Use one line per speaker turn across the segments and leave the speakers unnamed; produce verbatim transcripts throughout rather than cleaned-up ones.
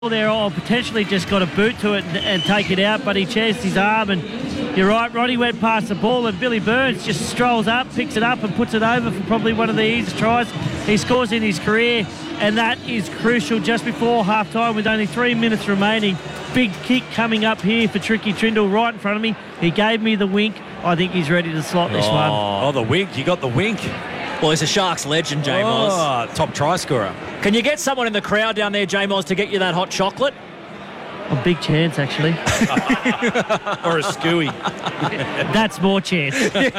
there, or potentially just got a boot to it and, and take it out, but he chanced his arm, and you're right, Roddy went past the ball, and Billy Burns just strolls up, picks it up and puts it over for probably one of the easiest tries he scores in his career, and that is crucial just before half-time with only three minutes remaining. Big kick coming up here for Tricky Trindle right in front of me. He gave me the wink. I think he's ready to slot this
oh.
one.
Oh, the wink. You got the wink.
Well, he's a Sharks legend, J. Moz.
Oh, top try scorer.
Can you get someone in the crowd down there, J. Moz, to get you that hot chocolate?
A big chance, actually.
Or a scooey.
That's more chance.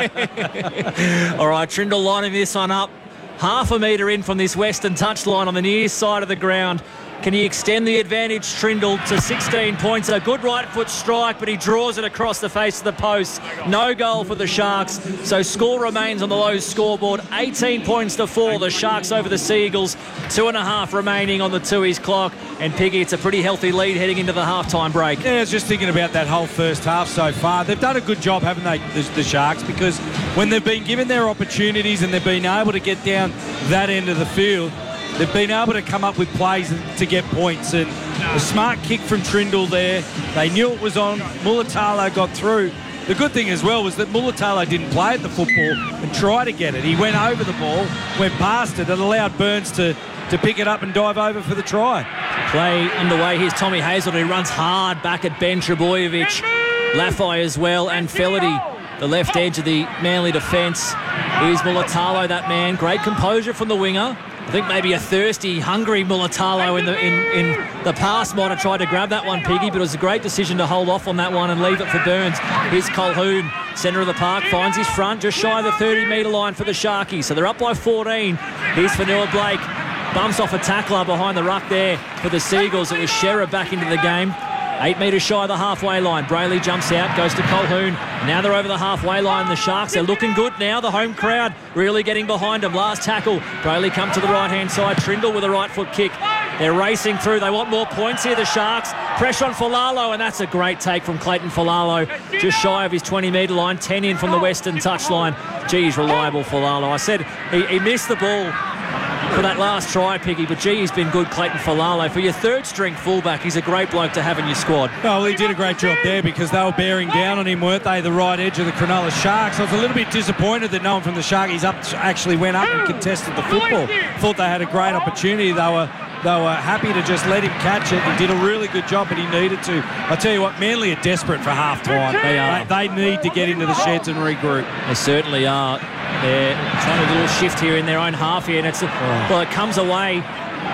All right, Trindle lining this one up. Half a metre in from this western touchline on the near side of the ground. Can he extend the advantage, Trindle, to sixteen points? A good right foot strike, but he draws it across the face of the post. No goal for the Sharks. So score remains on the low scoreboard. eighteen points to four. The Sharks over the Seagulls. Two and a half remaining on the Tooheys clock. And Piggy, it's a pretty healthy lead heading into the halftime break.
Yeah, I was just thinking about that whole first half so far. They've done a good job, haven't they, the, the Sharks? Because when they've been given their opportunities and they've been able to get down that end of the field, they've been able to come up with plays to get points, and a smart kick from Trindle there. They knew it was on. Mulatalo got through. The good thing as well was that Mulatalo didn't play at the football and try to get it. He went over the ball, went past it, and allowed Burns to, to pick it up and dive over for the try.
Play underway. Here's Tommy Hazel, who runs hard back at Ben Trebojevic. Laffey as well, and Felaherty, the left edge of the Manly defence. Here's Mulatalo, that man. Great composure from the winger. I think maybe a thirsty, hungry Mulatalo in the in, in the past might have tried to grab that one, Piggy, but it was a great decision to hold off on that one and leave it for Burns. Here's Colquhoun, centre of the park, finds his front, just shy of the thirty metre line for the Sharkies. So they're up by fourteen. Here's Fanua Blake, bumps off a tackler behind the ruck there for the Seagulls. It was Shearer back into the game. Eight metres shy of the halfway line. Brayley jumps out, goes to Colquhoun. Now they're over the halfway line. The Sharks, they're looking good now. The home crowd really getting behind them. Last tackle. Brayley come to the right-hand side. Trindle with a right foot kick. They're racing through. They want more points here, the Sharks. Pressure on Folalo, and that's a great take from Clayton Folalo. Just shy of his twenty metre line. ten in from the western touchline. Gee, he's reliable, Folalo. I said he, he missed the ball for that last try, Piggy, but gee, he's been good, Clayton Folalo. For your third-string fullback, he's a great bloke to have in your squad.
Well, he did a great job there because they were bearing down on him, weren't they, the right edge of the Cronulla Sharks. I was a little bit disappointed that no one from the Sharkies up actually went up and contested the football. Thought they had a great opportunity. They were they were happy to just let him catch it. He did a really good job, but he needed to. I tell you what, Manly are desperate for half-time.
They are.
They, they need to get into the sheds and regroup.
They certainly are. They're trying a little shift here in their own half here, and it's well, it comes away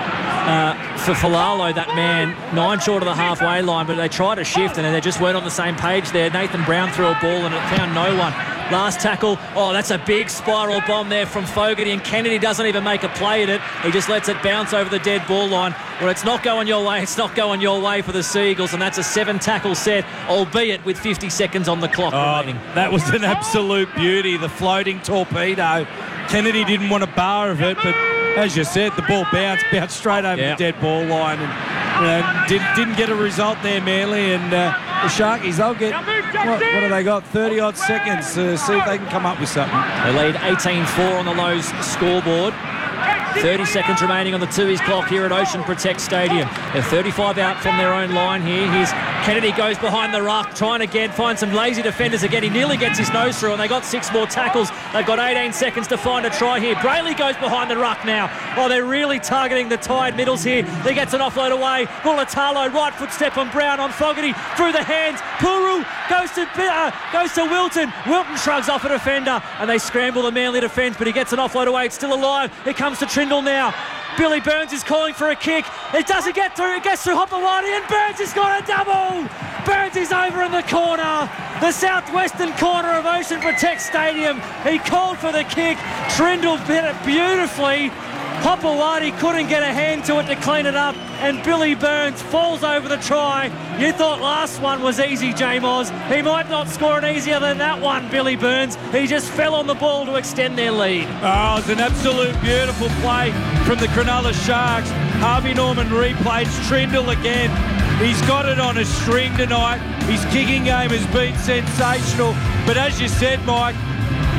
uh, for Folalo, that man, nine short of the halfway line, but they try to shift and they just weren't on the same page there. Nathan Brown threw a ball and it found no one. Last tackle, oh, that's a big spiral bomb there from Fogarty, and Kennedy doesn't even make a play at it. He just lets it bounce over the dead ball line. Well, it's not going your way, it's not going your way for the Seagulls, and that's a seven-tackle set, albeit with fifty seconds on the clock
oh,
remaining.
That was an absolute beauty, the floating torpedo. Kennedy didn't want a bar of it, but as you said, the ball bounced, bounced straight over yep. the dead ball line, and you know, did, didn't get a result there, Manly, and uh, the Sharkies, they'll get, what, what have they got, thirty-odd seconds to see if they can come up with something.
They lead eighteen four on the Lowe's scoreboard. thirty seconds remaining on the Tooheys clock here at Ocean Protect Stadium. They're thirty-five out from their own line here. Here's Kennedy, goes behind the ruck, trying again, find some lazy defenders again. He nearly gets his nose through, and they got six more tackles. They've got eighteen seconds to find a try here. Brayley goes behind the ruck now. Oh, they're really targeting the tired middles here. He gets an offload away. Mulatalo, right foot step on Brown, on Fogarty, through the hands. Puru goes to uh, goes to Wilton. Wilton shrugs off a defender, and they scramble the Manly defence, but he gets an offload away. It's still alive. It comes to Trindle now. Billy Burns is calling for a kick. It doesn't get through. It gets through Hopewadi, and Burns has got a double. Burns is over in the corner, the southwestern corner of Ocean Protect Stadium. He called for the kick. Trindle bit it beautifully. Hopewadi couldn't get a hand to it to clean it up, and Billy Burns falls over the try. You thought last one was easy, J. Moz. He might not score an easier than that one, Billy Burns. He just fell on the ball to extend their lead.
Oh, it's an absolute beautiful play from the Cronulla Sharks. Harvey Norman replays Trindle again. He's got it on a string tonight. His kicking game has been sensational. But as you said, Mike,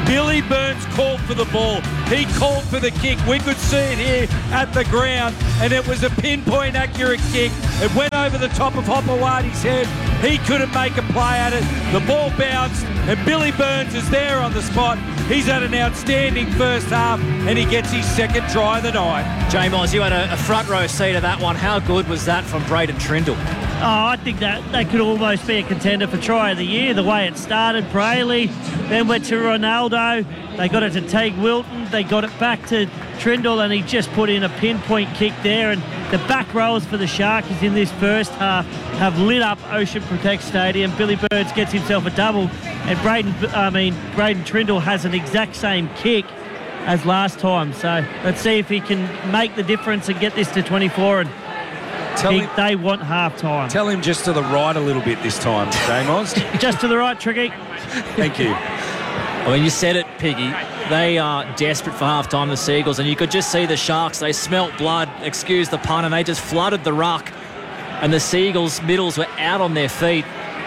Billy Burns called for the ball. He called for the kick. We could see it here at the ground, and it was a pinpoint accurate kick. It went over the top of Hopewadi's head. He couldn't make a play at it. The ball bounced, and Billy Burns is there on the spot. He's had an outstanding first half, and he gets his second try of the night.
J-Moz, you had a, a front row seat of that one. How good was that from Braden Trindle?
Oh, I think that that could almost be a contender for try of the year, the way it started. Brayley, then went to Ronaldo. They got it to Teague Wilton. They got it back to Trindle, and he just put in a pinpoint kick there. And the back rowers for the Sharkies in this first half have lit up Ocean Protect Stadium. Billy Burns gets himself a double, and Braden, I mean, Braden Trindle has an exact same kick as last time. So let's see if he can make the difference and get this to twenty-four. And
Tell
he,
him,
they want half time.
tell him just to the right a little bit this time, J-Moz.
Just to the right, Tricky.
Thank you.
Well, you said it, Piggy. They are desperate for half-time, the Seagulls, and you could just see the Sharks. They smelt blood, excuse the pun, and they just flooded the ruck. And the Seagulls' middles were out on their feet.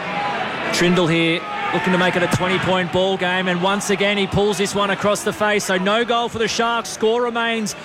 Trindle here looking to make it a twenty-point ball game, and once again he pulls this one across the face. So no goal for the Sharks. Score remains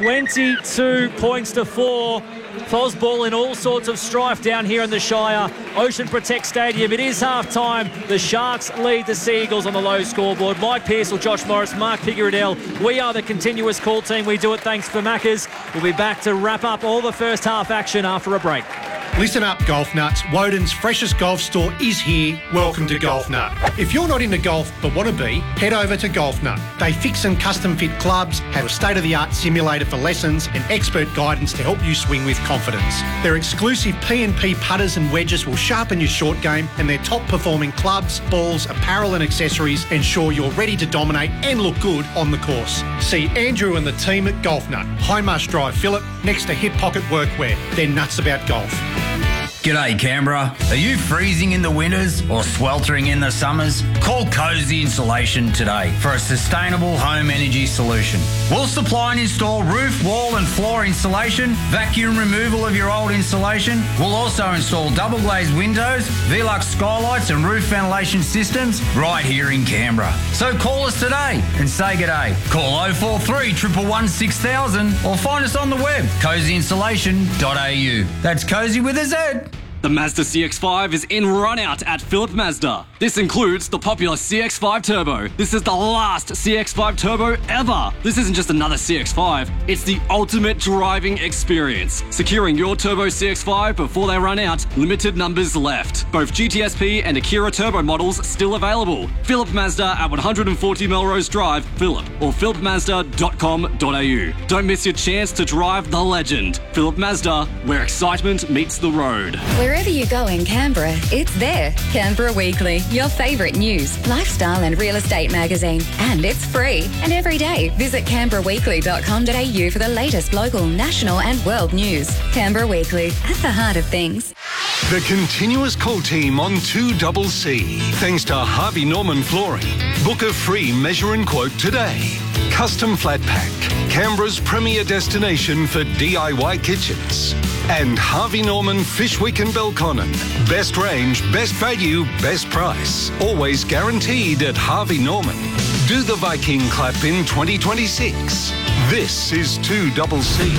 twenty-two points to four. Fosball in all sorts of strife down here in the Shire. Ocean Protect Stadium. It is half-time. The Sharks lead the Seagulls on the low scoreboard. Mike Pearsall, Josh Morris, Mark Piggeradell. We are the continuous call team. We do it thanks for Maccas. We'll be back to wrap up all the first half action after a break.
Listen up, golf nuts. Woden's freshest golf store is here. Welcome to Golf Nut. If you're not into golf but want to be, head over to Golf Nut. They fix and custom fit clubs, have a state-of-the-art simulator for lessons and expert guidance to help you swing with confidence. Their exclusive P and P putters and wedges will sharpen your short game, and their top-performing clubs, balls, apparel and accessories ensure you're ready to dominate and look good on the course. See Andrew and the team at Golf Nut, Highmarsh Drive, Phillip, next to Hip Pocket Workwear. They're nuts about golf.
G'day Canberra. Are you freezing in the winters or sweltering in the summers? Call Cozy Insulation today for a sustainable home energy solution. We'll supply and install roof, wall and floor insulation, vacuum removal of your old insulation. We'll also install double glazed windows, Velux skylights and roof ventilation systems right here in Canberra. So call us today and say g'day. Call oh four three, one one one, six thousand or find us on the web, cozy insulation dot a u. That's Cozy with a Z.
The Mazda C X five is in run-out at Phillip Mazda. This includes the popular C X five Turbo. This is the last C X five Turbo ever. This isn't just another C X five, it's the ultimate driving experience. Securing your Turbo C X five before they run out, limited numbers left. Both G T S P and Akira Turbo models still available. Phillip Mazda at one forty Melrose Drive, Phillip, or phillip mazda dot com dot a u. Don't miss your chance to drive the legend. Phillip Mazda, where excitement meets the road.
Wherever you go in Canberra, it's there. Canberra Weekly, your favourite news, lifestyle and real estate magazine. And it's free. And every day, visit canberra weekly dot com dot a u for the latest local, national and world news. Canberra Weekly, at the heart of things.
The continuous call team on two C C. Thanks to Harvey Norman Flooring. Book a free measure and quote today. Custom Flat Pack, Canberra's premier destination for D I Y kitchens. And Harvey Norman Fishwick and Belconnen. Best range, best value, best price. Always guaranteed at Harvey Norman. Do the Viking clap in twenty twenty-six. This is two C C.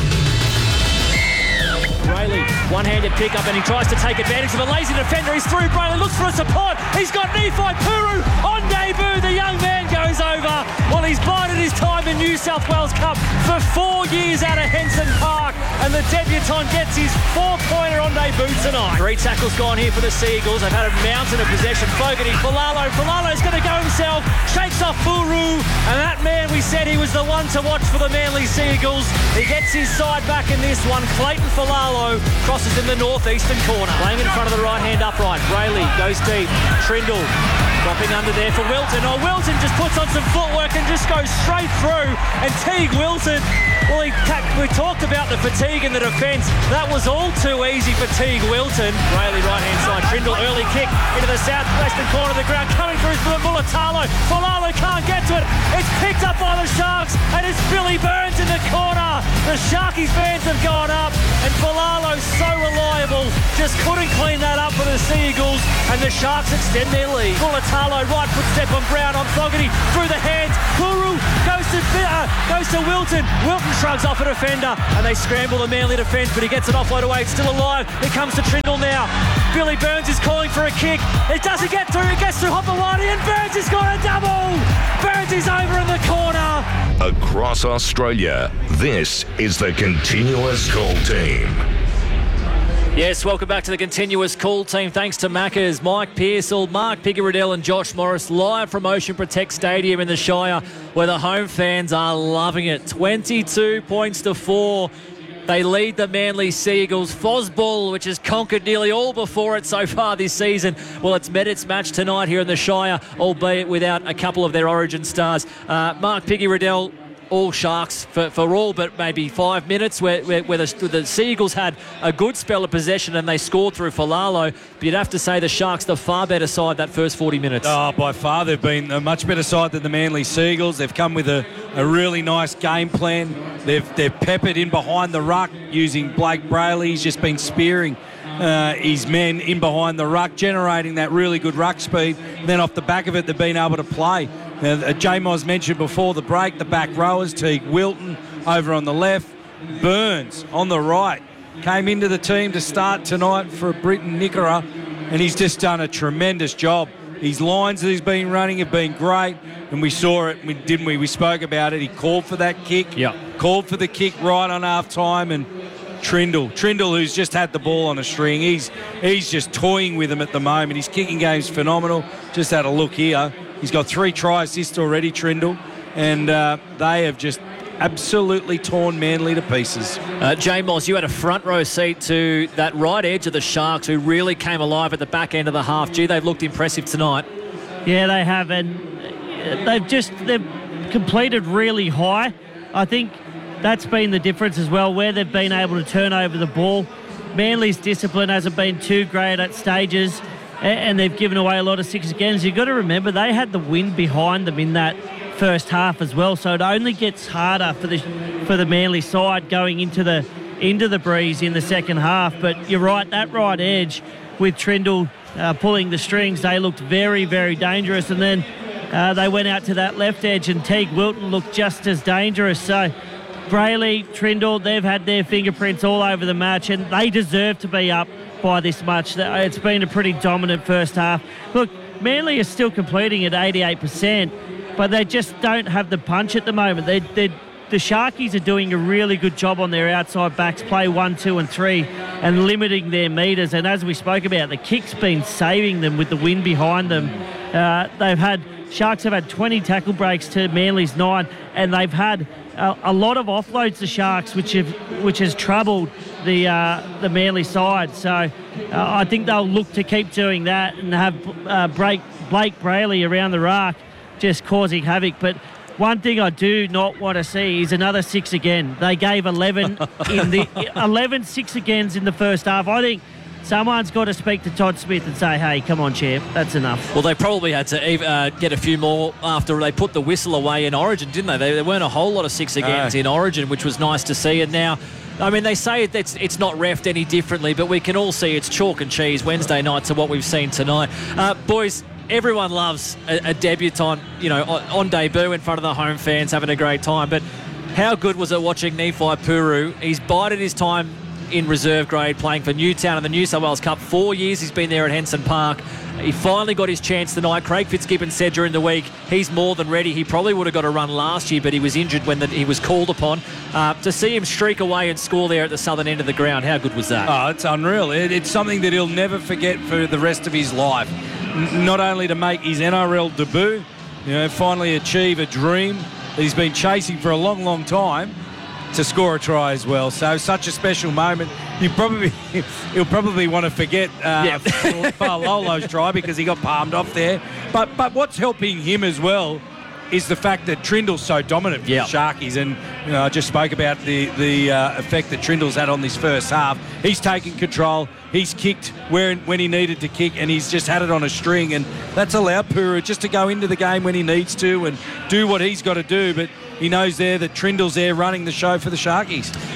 Brayley, one-handed pickup, and he tries to take advantage of a lazy defender. He's through. Brayley looks for a support. He's got Nephi Puru on debut. The young man goes over. Well, he's bided his time in New South Wales Cup for four years out of Henson Park, and the debutant gets his four-pointer on debut tonight. Three tackles gone here for the Seagulls. They've had a mountain of possession. Fogarty, Falalo. Falalo's going to go himself. Shakes off Puru, and that man, we said he was the one to watch for the Manly Seagulls. He gets his side back in this one. Clayton Falalo crosses in the northeastern corner. Playing in front of the right-hand upright. Brayley goes deep. Trindle dropping under there for Wilton. Oh, Wilton just puts on some footwork and just goes straight through. And Teague Wilton, well, he, we talked about the fatigue in the defence. That was all too easy for Teague Wilton. Brayley right-hand side. Trindle early kick into the southwestern corner of the ground. Coming through for Mulatalo. Falalo can't get to it. It's picked up by the Sharks, and it's Billy Burns in the corner. The Sharkies fans have gone up, and Falalo so reliable, just couldn't clean that up for the Seagulls, and the Sharks extend their lead. Mulatalo, right footstep on Brown, on Fogarty, through the hands. Puru goes to, uh, goes to Wilton. Wilton shrugs off a defender, and they scramble the Manly defence, but he gets an offload away. It's still alive. It comes to Trindle now. Billy Burns is calling for a kick. It doesn't get through. It gets through Hopewadi, and Burns has got a double. Burns is over in the corner.
Across Australia, this is the Continuous Call Team.
Yes, welcome back to the Continuous Call Team. Thanks to Maccas, Mike Pearsall, Mark Piggy-Riddell and Josh Morris, live from Ocean Protect Stadium in the Shire, where the home fans are loving it. twenty-two points to four. They lead the Manly Seagulls. Fosbull, which has conquered nearly all before it so far this season, well, it's met its match tonight here in the Shire, albeit without a couple of their origin stars. Uh, Mark Piggy-Riddell, all Sharks for, for all but maybe five minutes where, where, where, the, where the Seagulls had a good spell of possession and they scored through Falalo. But you'd have to say the Sharks the far better side that first forty minutes.
Oh, by far they've been a much better side than the Manly Seagulls. They've come with a, a really nice game plan. They've, they've peppered in behind the ruck using Blake Brayley. He's just been spearing uh, his men in behind the ruck, generating that really good ruck speed. And then off the back of it, they've been able to play. Now, uh, J-Moz mentioned before the break, the back rowers, Teague Wilton over on the left, Burns on the right. Came into the team to start tonight for Britton Nickera, and he's just done a tremendous job. His lines that he's been running have been great, and we saw it, didn't we? We spoke about it. He called for that kick,
yeah.
called for the kick right on half-time, and Trindle, Trindle, who's just had the ball on a string, he's he's just toying with him at the moment. His kicking game's phenomenal. Just had a look here. He's got three try assists already, Trindle, and uh, they have just absolutely torn Manly to pieces.
Uh, J-Moz, you had a front row seat to that right edge of the Sharks who really came alive at the back end of the half. Gee, they've looked impressive tonight.
Yeah, they have, and they've just they've completed really high. I think that's been the difference as well, where they've been able to turn over the ball. Manly's discipline hasn't been too great at stages, and they've given away a lot of six agains. You've got to remember they had the wind behind them in that first half as well, so it only gets harder for the for the Manly side going into the into the breeze in the second half. But you're right, that right edge with Trindle uh, pulling the strings, they looked very, very dangerous. And then uh, they went out to that left edge, and Teague Wilton looked just as dangerous. So Brayley, Trindle, they've had their fingerprints all over the match, and they deserve to be up by this much. It's been a pretty dominant first half. Look, Manly is still completing at eighty-eight percent, but they just don't have the punch at the moment. They, they, the Sharkies are doing a really good job on their outside backs, play one, two and three, and limiting their metres. And as we spoke about, the kick's been saving them with the wind behind them. Uh, they've had, Sharks have had twenty tackle breaks to Manly's nine, and they've had a, a lot of offloads to Sharks, which have which has troubled the uh, the Manly side. So uh, I think they'll look to keep doing that and have uh, break Blake Brayley around the ruck, just causing havoc. But one thing I do not want to see is another six again. They gave eleven in the eleven six agains in the first half. I think someone's got to speak to Todd Smith and say, hey, come on, champ, that's enough.
Well, they probably had to uh, get a few more after they put the whistle away in Origin, didn't they? There weren't a whole lot of six agains no. in Origin, which was nice to see. And now, I mean, they say it's, it's not reffed any differently, but we can all see it's chalk and cheese Wednesday night to what we've seen tonight. Uh, boys, everyone loves a, a debutant, you know, on, on debut in front of the home fans, having a great time. But how good was it watching Nephi Puru? He's bided his time in reserve grade, playing for Newtown in the New South Wales Cup. Four years he's been there at Henson Park. He finally got his chance tonight. Craig Fitzgibbon said during the week he's more than ready. He probably would have got a run last year, but he was injured when the, he was called upon. Uh, to see him streak away and score there at the southern end of the ground, how good was that?
Oh, it's unreal. It, it's something that he'll never forget for the rest of his life. N- not only to make his N R L debut, you know, finally achieve a dream that he's been chasing for a long, long time, to score a try as well. So such a special moment. You probably he'll probably want to forget uh, yeah. Falalo's try because he got palmed off there. But but what's helping him as well is the fact that Trindle's so dominant for
yeah.
the Sharkies. And you know, I just spoke about the the uh, effect that Trindle's had on this first half. He's taken control. He's kicked where when he needed to kick, and he's just had it on a string. And that's allowed Puru just to go into the game when he needs to and do what he's got to do. But he knows there that Trindle's there running the show for the Sharkies.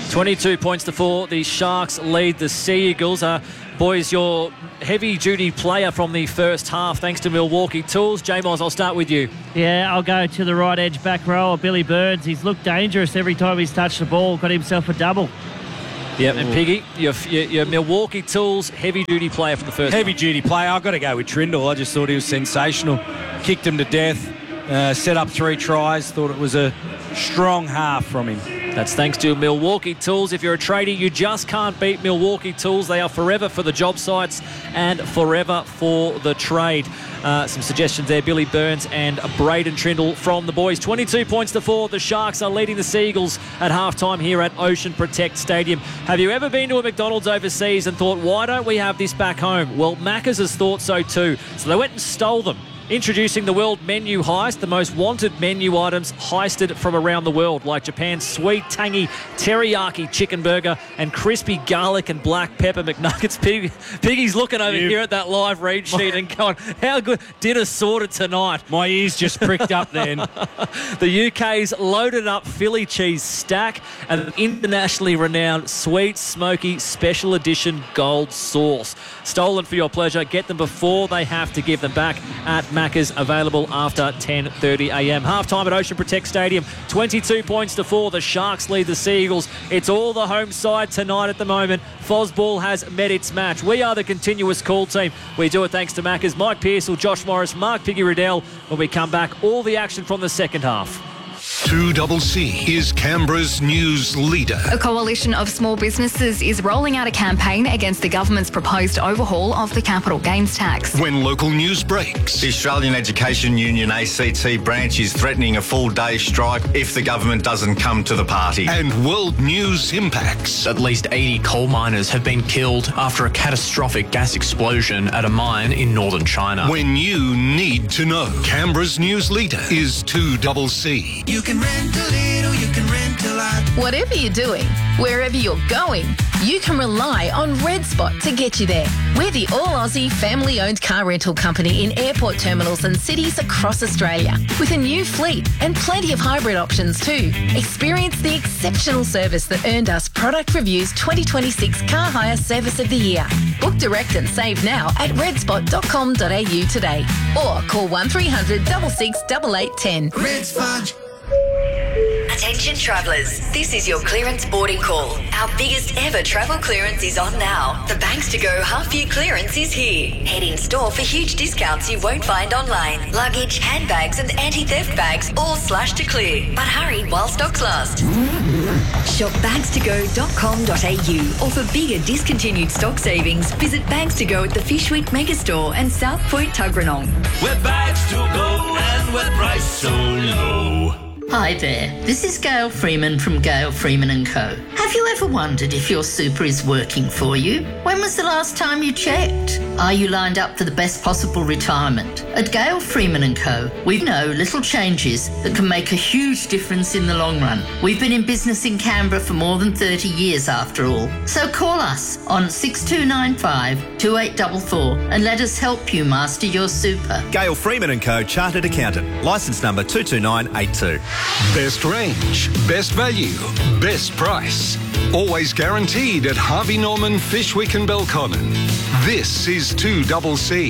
twenty-two points to four. The Sharks lead the Sea Eagles. Uh, boys, your heavy-duty player from the first half, thanks to Milwaukee Tools. J-Moz, I'll start with you.
Yeah, I'll go to the right edge back row, Billy Burns. He's looked dangerous every time he's touched the ball. Got himself a double.
Yep, and Piggy, your, your, your Milwaukee Tools heavy-duty player for the first
Heavy-duty player. I've got to go with Trindle. I just thought he was sensational. Kicked him to death. Uh, set up three tries. Thought it was a strong half from him.
That's thanks to Milwaukee Tools. If you're a tradie, you just can't beat Milwaukee Tools. They are forever for the job sites and forever for the trade. Uh, some suggestions there, Billy Burns and Braden Trindle from the boys. twenty-two points to four. The Sharks are leading the Sea Eagles at halftime here at Ocean Protect Stadium. Have you ever been to a McDonald's overseas and thought, why don't we have this back home? Well, Macca's has thought so too. So they went and stole them. Introducing the World Menu Heist, the most wanted menu items heisted from around the world, like Japan's sweet, tangy teriyaki chicken burger and crispy garlic and black pepper McNuggets. Pig, Piggy's looking over
You-
here at that live read sheet and going, how good, dinner sorted tonight.
My ears just pricked up then.
The U K's loaded up Philly cheese stack and an internationally renowned sweet, smoky, special edition gold sauce. Stolen for your pleasure. Get them before they have to give them back at Macca's, available after ten thirty a m. Half-time at Ocean Protect Stadium, twenty-two points to four. The Sharks lead the Sea Eagles. It's all the home side tonight at the moment. Fosball has met its match. We are the continuous call team. We do it thanks to Macca's. Mike Pearsall, Josh Morris, Mark Piggy Riddell. When we come back, all the action from the second half.
two C C is Canberra's news leader.
A coalition of small businesses is rolling out a campaign against the government's proposed overhaul of the capital gains tax.
When local news breaks,
The Australian Education Union A C T branch is threatening a full-day strike if the government doesn't come to the party.
And world news impacts.
At least eighty coal miners have been killed after a catastrophic gas explosion at a mine in northern China.
When you need to know, Canberra's news leader is two C C.
You can rent a little, you can rent a lot. Whatever you're doing, wherever you're going, you can rely on Red Spot to get you there. We're the all-Aussie family-owned car rental company in airport terminals and cities across Australia, with a new fleet and plenty of hybrid options too. Experience the exceptional service that earned us Product Review's twenty twenty-six Car Hire Service of the Year. Book direct and save now at red spot dot com dot a u today, or call one three hundred, six six, eight eight one zero. Red Spot.
Attention travellers, this is your clearance boarding call. Our biggest ever travel clearance is on now. The Banks to Go half year clearance is here. Head in store for huge discounts you won't find online. Luggage, handbags and anti-theft bags all slashed to clear. But hurry while stocks last. Shop banks to go dot com dot a u, or for bigger discontinued stock savings, visit Banks to Go at the Fishwick Megastore and South Point Tuggeranong.
We're bags to go and we're priced so low.
Hi there, this is Gail Freeman from Gail Freeman and Co. Have you ever wondered if your super is working for you? When was the last time you checked? Are you lined up for the best possible retirement? At Gail Freeman and Co, we know little changes that can make a huge difference in the long run. We've been in business in Canberra for more than thirty years after all. So call us on six two nine five, two eight four four and let us help you master your super.
Gail Freeman and Co, Chartered Accountant, licence number two two nine eight two.
Best range, best value, best price. Always guaranteed at Harvey Norman, Fishwick and Belconnen. This is two C C.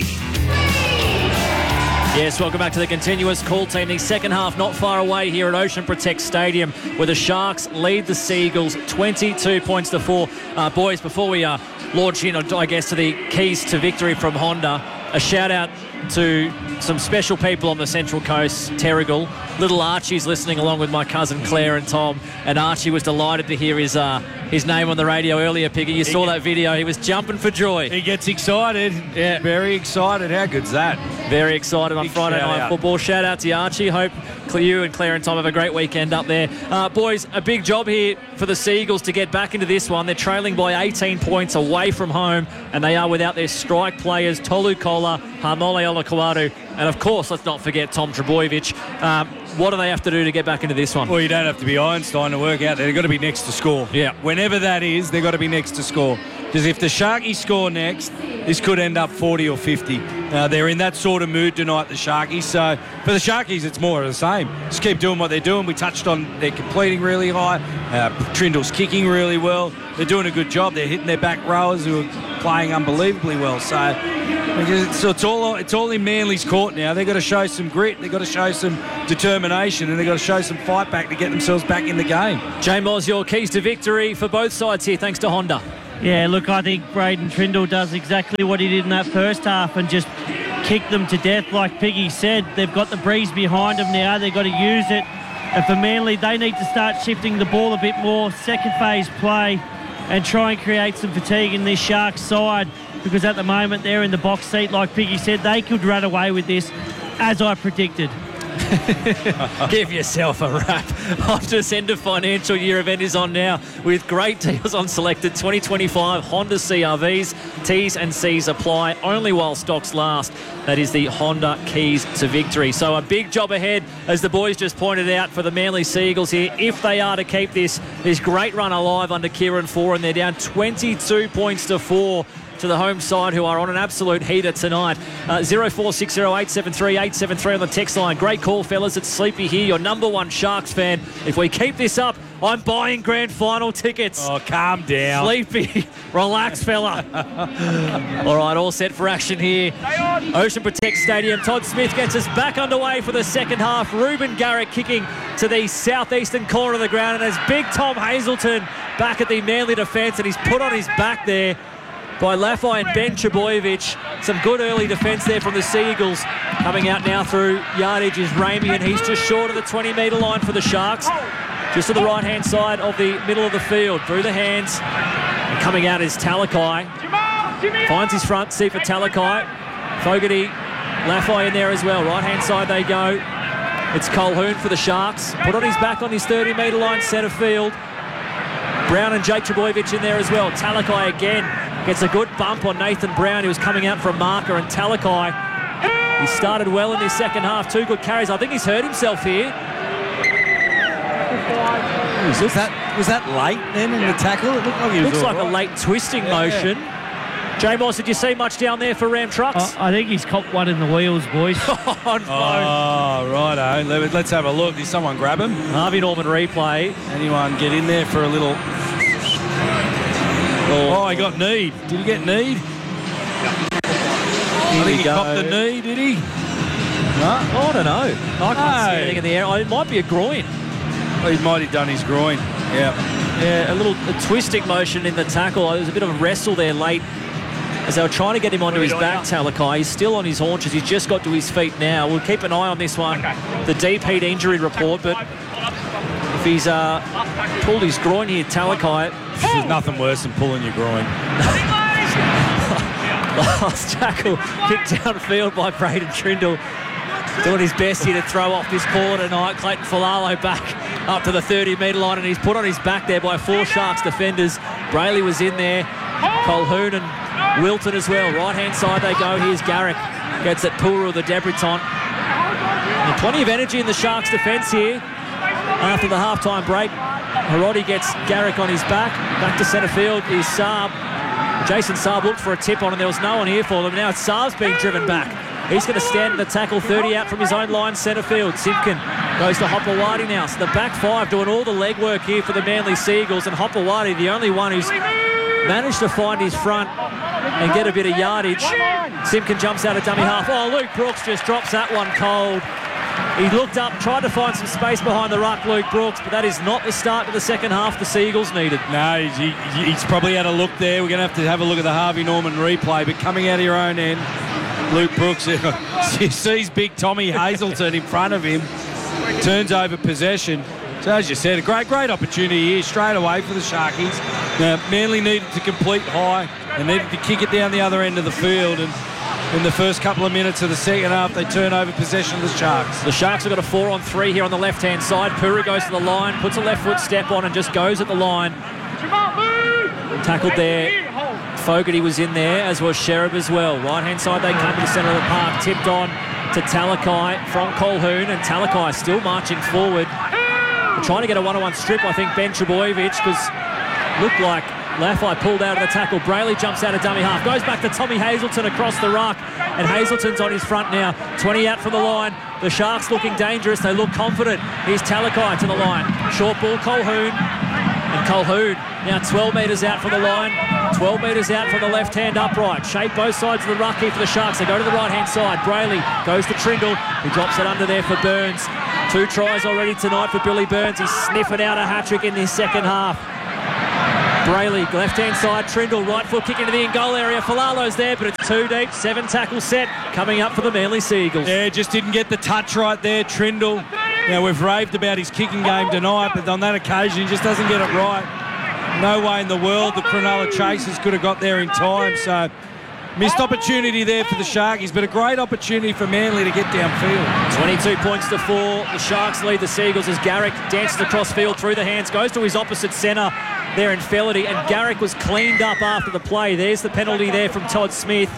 Yes, welcome back to the continuous call team. The second half not far away here at Ocean Protect Stadium, where the Sharks lead the Sea Eagles twenty-two points to four. Uh, boys, before we uh, launch in, I guess, to the keys to victory from Honda, a shout out to some special people on the Central Coast, Terrigal. Little Archie's listening along with my cousin Claire and Tom, and Archie was delighted to hear his uh, his name on the radio earlier, Piggy. You saw that video. He was jumping for joy.
He gets excited. Yeah. Very excited. How good's that?
Very excited on
Big
Friday
shout
Night
out.
Football. Shout out to you, Archie. Hope you and Claire and Tom have a great weekend up there. Uh, boys, a big job here for the Sea Eagles to get back into this one. They're trailing by eighteen points away from home, and they are without their strike players, Tolu Kola, Harmole Olakwadu, and of course, let's not forget Tom Trebojevic. Um, what do they have to do to get back into this one?
Well, you don't have to be Einstein to work out. They've got to be next to score.
Yeah.
Whenever that is, they've got to be next to score. Because if the Sharkies score next, this could end up forty or fifty. Uh, they're in that sort of mood tonight, the Sharkies. So for the Sharkies, it's more of the same. Just keep doing what they're doing. We touched on they're completing really high. Uh, Trindle's kicking really well. They're doing a good job. They're hitting their back rowers who are playing unbelievably well. So, so it's all it's all in Manly's court now. They've got to show some grit. They've got to show some determination, and they've got to show some fight back to get themselves back in the game.
J Moz, your keys to victory for both sides here, thanks to Honda.
Yeah, look, I think Braden Trindle does exactly what he did in that first half and just kick them to death. Like Piggy said, they've got the breeze behind them now. They've got to use it. And for Manly, they need to start shifting the ball a bit more, second phase play, and try and create some fatigue in this Sharks side, because at the moment they're in the box seat. Like Piggy said, they could run away with this, as I predicted.
Give yourself a wrap. Honda's end of financial year event is on now with great deals on selected twenty twenty-five Honda C R Vs. T's and C's apply only while stocks last. That is the Honda keys to victory. So a big job ahead, as the boys just pointed out, for the Manly Sea Eagles here, if they are to keep this this great run alive under Kieran Foran. They're down twenty-two points to four to the home side, who are on an absolute heater tonight. Uh, zero four six zero eight seven three eight seven three on the text line. Great call, fellas. It's Sleepy here, your number one Sharks fan. If we keep this up, I'm buying grand final tickets.
Oh, calm down.
Sleepy. Relax, fella. All right, all set for action here. Ocean Protect Stadium. Todd Smith gets us back underway for the second half. Ruben Garrick kicking to the southeastern corner of the ground, and there's big Tom Hazelton back at the Manly defence, and he's put on his back there by Lafai and Ben Trbojevic. Some good early defence there from the Sea Eagles. Coming out now through yardage is Ramey, and he's just short of the twenty metre line for the Sharks. Just to the right-hand side of the middle of the field. Through the hands. And coming out is Talakai. Finds his front, see for Talakai. Fogarty, Lafai in there as well. Right-hand side they go. It's Colquhoun for the Sharks. Put on his back on his thirty metre line, centre field. Brown and Jake Trbojevic in there as well. Talakai again gets a good bump on Nathan Brown, who was coming out for a marker, and Talakai, he started well in this second half. Two good carries. I think he's hurt himself here.
Was that, was that late then in the tackle? It looked like, he was
looks like
right.
a late twisting
yeah,
motion.
Yeah.
J Moss, did you see much down there for Ram Trucks?
I, I think he's copped one in the wheels, boys.
On
Oh, righto. Let, let's have a look. Did someone grab him?
Harvey Norman replay.
Anyone get in there for a little... Oh, oh he got kneed. Did he get kneed? I think he
go.
copped the knee, did he? No?
Oh, I don't know. I can't
No.
see anything in the air. Oh, it might be a groin.
Well, he might have done his groin. Yeah.
Yeah, a little a twisting motion in the tackle. There was a bit of a wrestle there late as they were trying to get him onto his back, Talakai. He's still on his haunches. He's just got to his feet now. We'll keep an eye on this one, the deep heat injury report, but if he's uh, pulled his groin here, Talakai...
There's nothing worse than pulling your groin.
Last tackle kicked downfield by Braden Trindle. Doing his best here to throw off this call tonight. Clayton Falalo back up to the thirty metre line, and he's put on his back there by four Sharks defenders. Brayley was in there. Colquhoun and Wilton as well. Right-hand side they go. Here's Garrick. Gets at Puru, the Debriton. And plenty of energy in the Sharks defence here. After the half-time break, Hiroti gets Garrick on his back. Back to centre field is Saab. Jason Saab looked for a tip on, and there was no one here for them. Now it's Saab's being driven back. He's going to stand in the tackle, thirty out from his own line, centre field. Simpkin goes to Hopewadi now. So the back five doing all the legwork here for the Manly Sea Eagles, and Hopewadi, the only one who's managed to find his front and get a bit of yardage. Simpkin jumps out of dummy half. Oh, Luke Brooks just drops that one cold. He looked up, tried to find some space behind the ruck, Luke Brooks, but that is not the start to the second half the Sea Eagles needed.
No, he's, he, he's probably had a look there. We're going to have to have a look at the Harvey Norman replay, but coming out of your own end, Luke Brooks sees big Tommy Hazelton in front of him, turns over possession. So as you said, a great, great opportunity here straight away for the Sharkies. Now, Manly needed to complete high and needed to kick it down the other end of the field, and in the first couple of minutes of the second half, they turn over possession of the Sharks.
The Sharks have got a four on three here on the left-hand side. Puru goes to the line, puts a left foot step on and just goes at the line. Tackled there. Fogarty was in there, as was Sherab as well. Right-hand side, they come to the centre of the park. Tipped on to Talakai from Colquhoun, and Talakai still marching forward. They're trying to get a one-on-one strip, I think, Ben Trbojevic, because looked like Laffey pulled out of the tackle. Brayley jumps out of dummy half. Goes back to Tommy Hazelton across the ruck. And Hazelton's on his front now. twenty out from the line. The Sharks looking dangerous. They look confident. Here's Talakai to the line. Short ball, Colquhoun. And Colquhoun now twelve metres out from the line. twelve metres out from the left-hand upright. Shape both sides of the ruck here for the Sharks. They go to the right-hand side. Brayley goes to Trindle. He drops it under there for Burns. Two tries already tonight for Billy Burns. He's sniffing out a hat-trick in this second half. Brayley, left-hand side, Trindle, right foot kick into the in-goal area. Falalo's there, but it's too deep. Seven tackle set coming up for the Manly Seagulls.
Yeah, just didn't get the touch right there, Trindle. Now, we've raved about his kicking game tonight, but on that occasion, he just doesn't get it right. No way in the world the Cronulla Chasers could have got there in time, so missed opportunity there for the Sharkies, but a great opportunity for Manly to get downfield.
twenty-two points to four. The Sharks lead the Seagulls as Garrick dances across field through the hands, goes to his opposite centre there in Fellerty, and Garrick was cleaned up after the play. There's the penalty there from Todd Smith.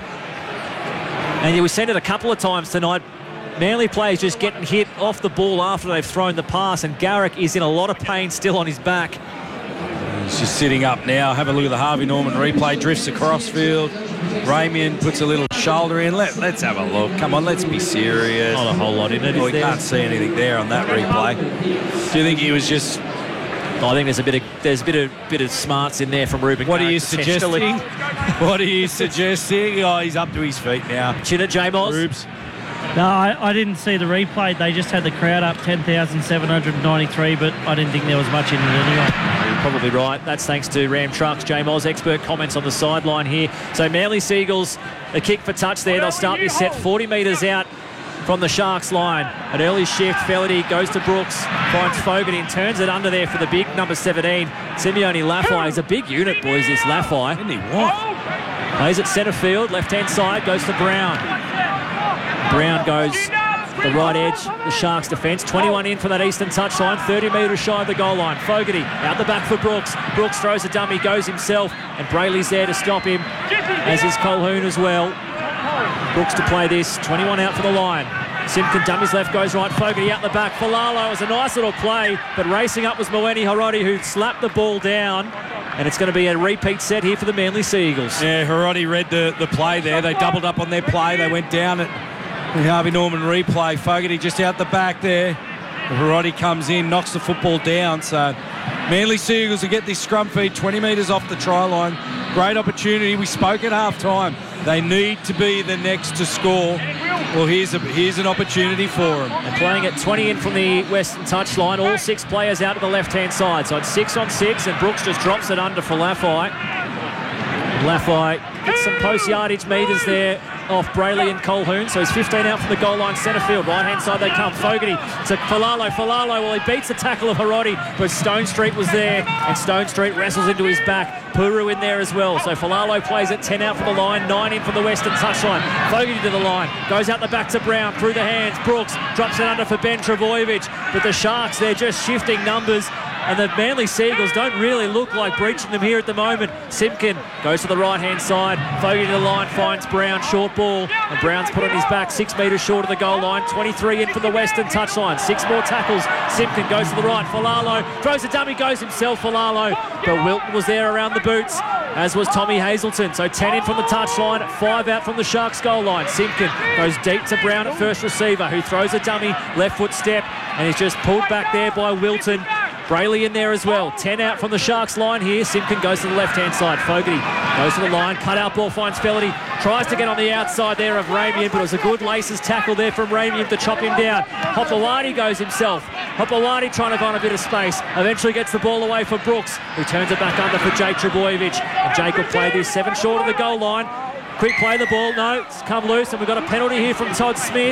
And we said it a couple of times tonight. Manly players just getting hit off the ball after they've thrown the pass, and Garrick is in a lot of pain still on his back.
He's just sitting up now. Have a look at the Harvey Norman replay. Drifts across field. Ramian puts a little shoulder in. Let, let's have a look. Come on, let's be serious.
Not a whole lot in it.
Well, we there? can't see anything there on that replay. Do you think he was just...
I think there's a bit of there's a bit of bit of smarts in there from Ruben.
What
Garrick,
are you suggesting? What are you suggesting? Oh, he's up to his feet now.
Chin at J-Moz.
Rubes.
No, I, I didn't see the replay. They just had the crowd up ten thousand seven hundred ninety-three, but I didn't think there was much in it anyway.
You're probably right. That's thanks to Ram Trucks. J-Moz expert comments on the sideline here. So Manly Seagulls, a kick for touch there. They'll start this set forty metres out from the Sharks line. An early shift. Fellerty goes to Brooks, finds Fogarty and turns it under there for the big number seventeen. Simeone Laffey. He's a big unit, boys, this Laffey.
Isn't he what?
Plays at centre field. Left-hand side goes to Brown. Brown goes the right edge, the Sharks defence. twenty-one in for that eastern touchline, thirty metres shy of the goal line. Fogarty out the back for Brooks. Brooks throws a dummy, goes himself, and Brayley's there to stop him, as is Colquhoun as well. Brooks to play this, twenty-one out for the line. Simpkin dummies left, goes right. Fogarty out the back. Falalo was a nice little play, but racing up was Mawene Hiroti, who slapped the ball down. And it's going to be a repeat set here for the Manly Seagulls.
Yeah, Hiroti read the, the play there. They doubled up on their play. They went down at the Harvey Norman replay. Fogarty just out the back there. Hiroti comes in, knocks the football down. So Manly Seagulls will get this scrum feed twenty metres off the try line. Great opportunity. We spoke at half time. They need to be the next to score. Well, here's a here's an opportunity for them.
And playing at twenty in from the western touchline, all six players out to the left-hand side. So it's six on six, and Brooks just drops it under for Laffey. Laffey gets some post-yardage metres there off Brayley and Colquhoun. So he's fifteen out from the goal line, centre field. Right-hand side they come. Fogarty to Falalo. Falalo, well, he beats the tackle of Hiroti, but Stone Street was there, and Stone Street wrestles into his back. Puru in there as well. So Falalo plays at ten out from the line, nine in from the western touchline. Fogarty to the line, goes out the back to Brown, through the hands. Brooks drops it under for Ben Trbojevic. But the Sharks, they're just shifting numbers, and the Manly Seagulls don't really look like breaching them here at the moment. Simpkin goes to the right-hand side. Fogarty to the line, finds Brown, short ball, and Brown's put on his back, six metres short of the goal line. twenty-three in from the western touchline. Six more tackles. Simpkin goes to the right. Falalo throws a dummy, goes himself, Falalo. But Wilton was there around the boots, as was Tommy Hazelton. So ten in from the touchline, five out from the Sharks goal line. Simpkin goes deep to Brown at first receiver, who throws a dummy, left foot step, and he's just pulled back there by Wilton. Brayley in there as well. ten out from the Sharks line here. Simpkin goes to the left-hand side. Fogarty goes to the line. Cut out ball, finds Fellerty. Tries to get on the outside there of Ramian, but it was a good laces tackle there from Ramian to chop him down. Hopewadi goes himself. Hopewadi trying to find a bit of space. Eventually gets the ball away for Brooks, who turns it back under for Jake Trbojevic. And Jake will play this seven short of the goal line. Quick play the ball. No, it's come loose, and we've got a penalty here from Todd Smith.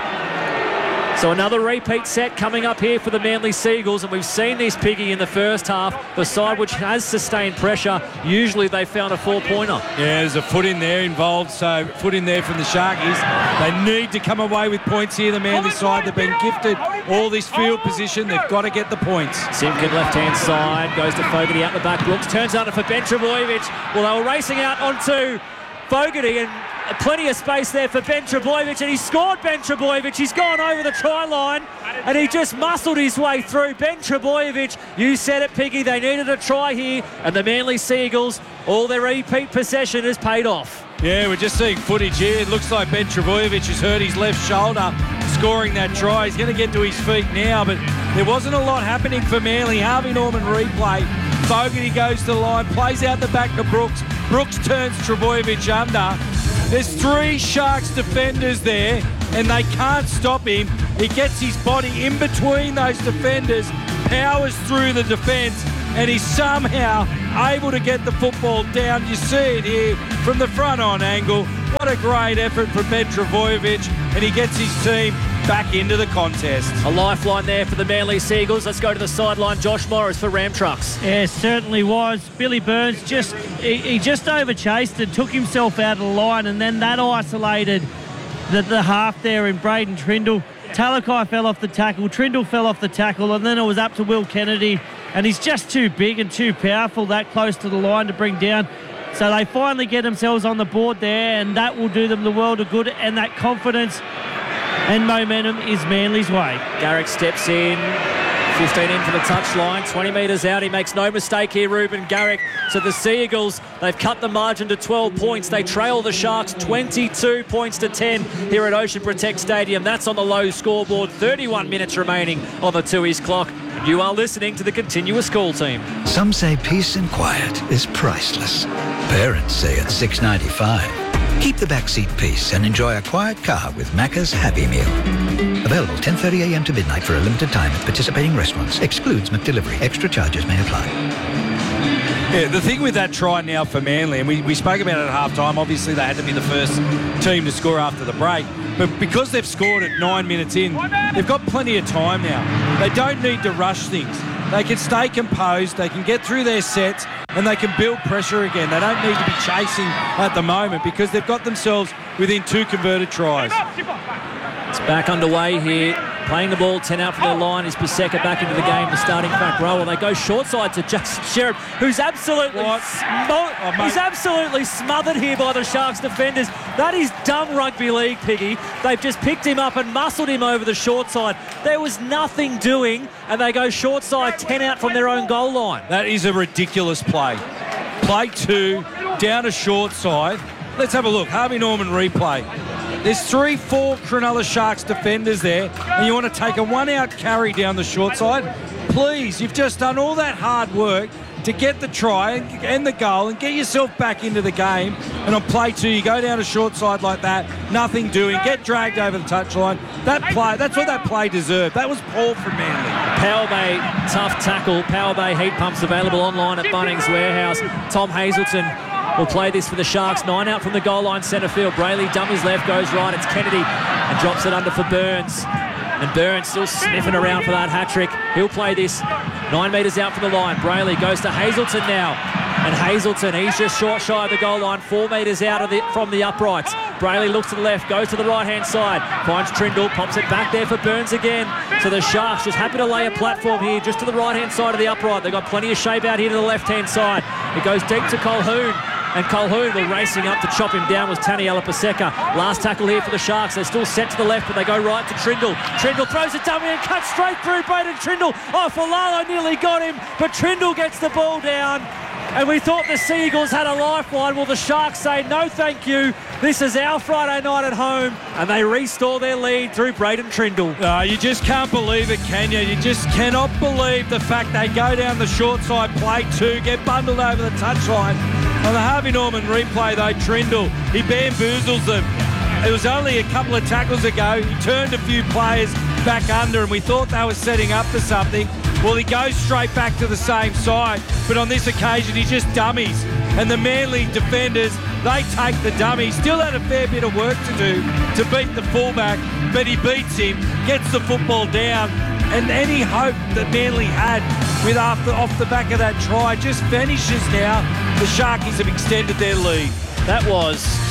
So another repeat set coming up here for the Manly Seagulls, and we've seen this Piggy in the first half. The side which has sustained pressure, usually they found a four-pointer.
Yeah, there's a foot in there involved, so foot in there from the Sharkies. They need to come away with points here, the Manly side. They've been gifted all this field position. They've got to get the points.
Simpkin left-hand side, goes to Fogarty out the back. Brooks turns under for Ben Trbojevic. Well, they were racing out onto Fogarty, and plenty of space there for Ben Trebojevic, and he scored Ben Trebojevic. He's gone over the try line, and he just muscled his way through. Ben Trebojevic, you said it, Piggy, they needed a try here, and the Manly Seagulls, all their repeat possession has paid off.
Yeah, we're just seeing footage here. It looks like Ben Trebojevic has hurt his left shoulder scoring that try. He's going to get to his feet now, but there wasn't a lot happening for Manly. Harvey Norman replay. Fogarty goes to the line, plays out the back to Brooks. Brooks turns Trebojevic under. There's three Sharks defenders there, and they can't stop him. He gets his body in between those defenders, powers through the defence, and he's somehow able to get the football down. You see it here from the front on angle. What a great effort from Ben Trebojevic, and he gets his team back into the contest.
A lifeline there for the Manly Seagulls. Let's go to the sideline. Josh Morris for Ram Trucks.
Yeah, certainly was. Billy Burns just he, he just overchased and took himself out of the line, and then that isolated the, the half there in Braden Trindle. Talakai fell off the tackle, Trindle fell off the tackle, and then it was up to Will Kennedy, and he's just too big and too powerful that close to the line to bring down. So they finally get themselves on the board there, and that will do them the world of good, and that confidence and momentum is Manly's way.
Garrick steps in, fifteen in for the touchline, twenty metres out. He makes no mistake here, Ruben Garrick. So the Seagulls, they've cut the margin to twelve points. They trail the Sharks twenty-two points to ten here at Ocean Protect Stadium. That's on the low scoreboard. thirty-one minutes remaining on the Tooheys clock. You are listening to the Continuous Call Team.
Some say peace and quiet is priceless. Parents say it's six dollars ninety-five. Keep the backseat peace and enjoy a quiet car with Macca's Happy Meal. Available ten thirty a m to midnight for a limited time at participating restaurants. Excludes McDelivery. Extra charges may apply.
Yeah, the thing with that try now for Manly, and we, we spoke about it at half-time, obviously they had to be the first team to score after the break, but because they've scored at nine minutes in, they've got plenty of time now. They don't need to rush things. They can stay composed, they can get through their sets, and they can build pressure again. They don't need to be chasing at the moment because they've got themselves within two converted tries.
It's back underway here. Playing the ball, ten out from the line. Is Paseka back into the game, the starting back row? And they go short side to Jackson Sherritt, who's absolutely smo-
oh,
he's absolutely smothered here by the Sharks defenders. That is dumb rugby league, Piggy. They've just picked him up and muscled him over the short side. There was nothing doing, and they go short side, ten out from their own goal line.
That is a ridiculous play. Play two, down a short side. Let's have a look. Harvey Norman replay. There's three, four Cronulla Sharks defenders there, and you want to take a one-out carry down the short side? Please, you've just done all that hard work to get the try and, and the goal and get yourself back into the game. And on play two, you go down a short side like that, nothing doing, get dragged over the touchline. That play, that's what that play deserved. That was poor from Manly.
Power Bay, tough tackle. Power Bay heat pumps available online at Bunnings Warehouse. Tom Hazelton will play this for the Sharks. Nine out from the goal line, centre field. Brayley dummies left, goes right. It's Kennedy and drops it under for Burns. And Burns still sniffing around for that hat-trick. He'll play this nine metres out from the line. Brayley goes to Hazelton now. And Hazelton, he's just short shy of the goal line, four metres out of the, from the uprights. Brayley looks to the left, goes to the right-hand side, finds Trindle, pops it back there for Burns again. So the Sharks just happy to lay a platform here just to the right-hand side of the upright. They've got plenty of shape out here to the left-hand side. It goes deep to Colquhoun. And Colquhoun will racing up to chop him down was Taniela Paseka. Last tackle here for the Sharks. They're still set to the left, but they go right to Trindle. Trindle throws a dummy and cuts straight through Braden Trindle. Oh, Folalo nearly got him, but Trindle gets the ball down. And we thought the Seagulls had a lifeline. Well, the Sharks say, no thank you. This is our Friday night at home. And they restore their lead through Braden Trindle.
Uh, you just can't believe it, can you? You just cannot believe the fact they go down the short side, play two, get bundled over the touchline. On the Harvey Norman replay, though, Trindle, he bamboozles them. It was only a couple of tackles ago. He turned a few players back under, and we thought they were setting up for something. Well, he goes straight back to the same side, but on this occasion, he just dummies. And the Manly defenders, they take the dummy. Still had a fair bit of work to do to beat the fullback, but he beats him, gets the football down, and any hope that Manly had with after off the back of that try just vanishes now. The Sharkies have extended their lead.
That was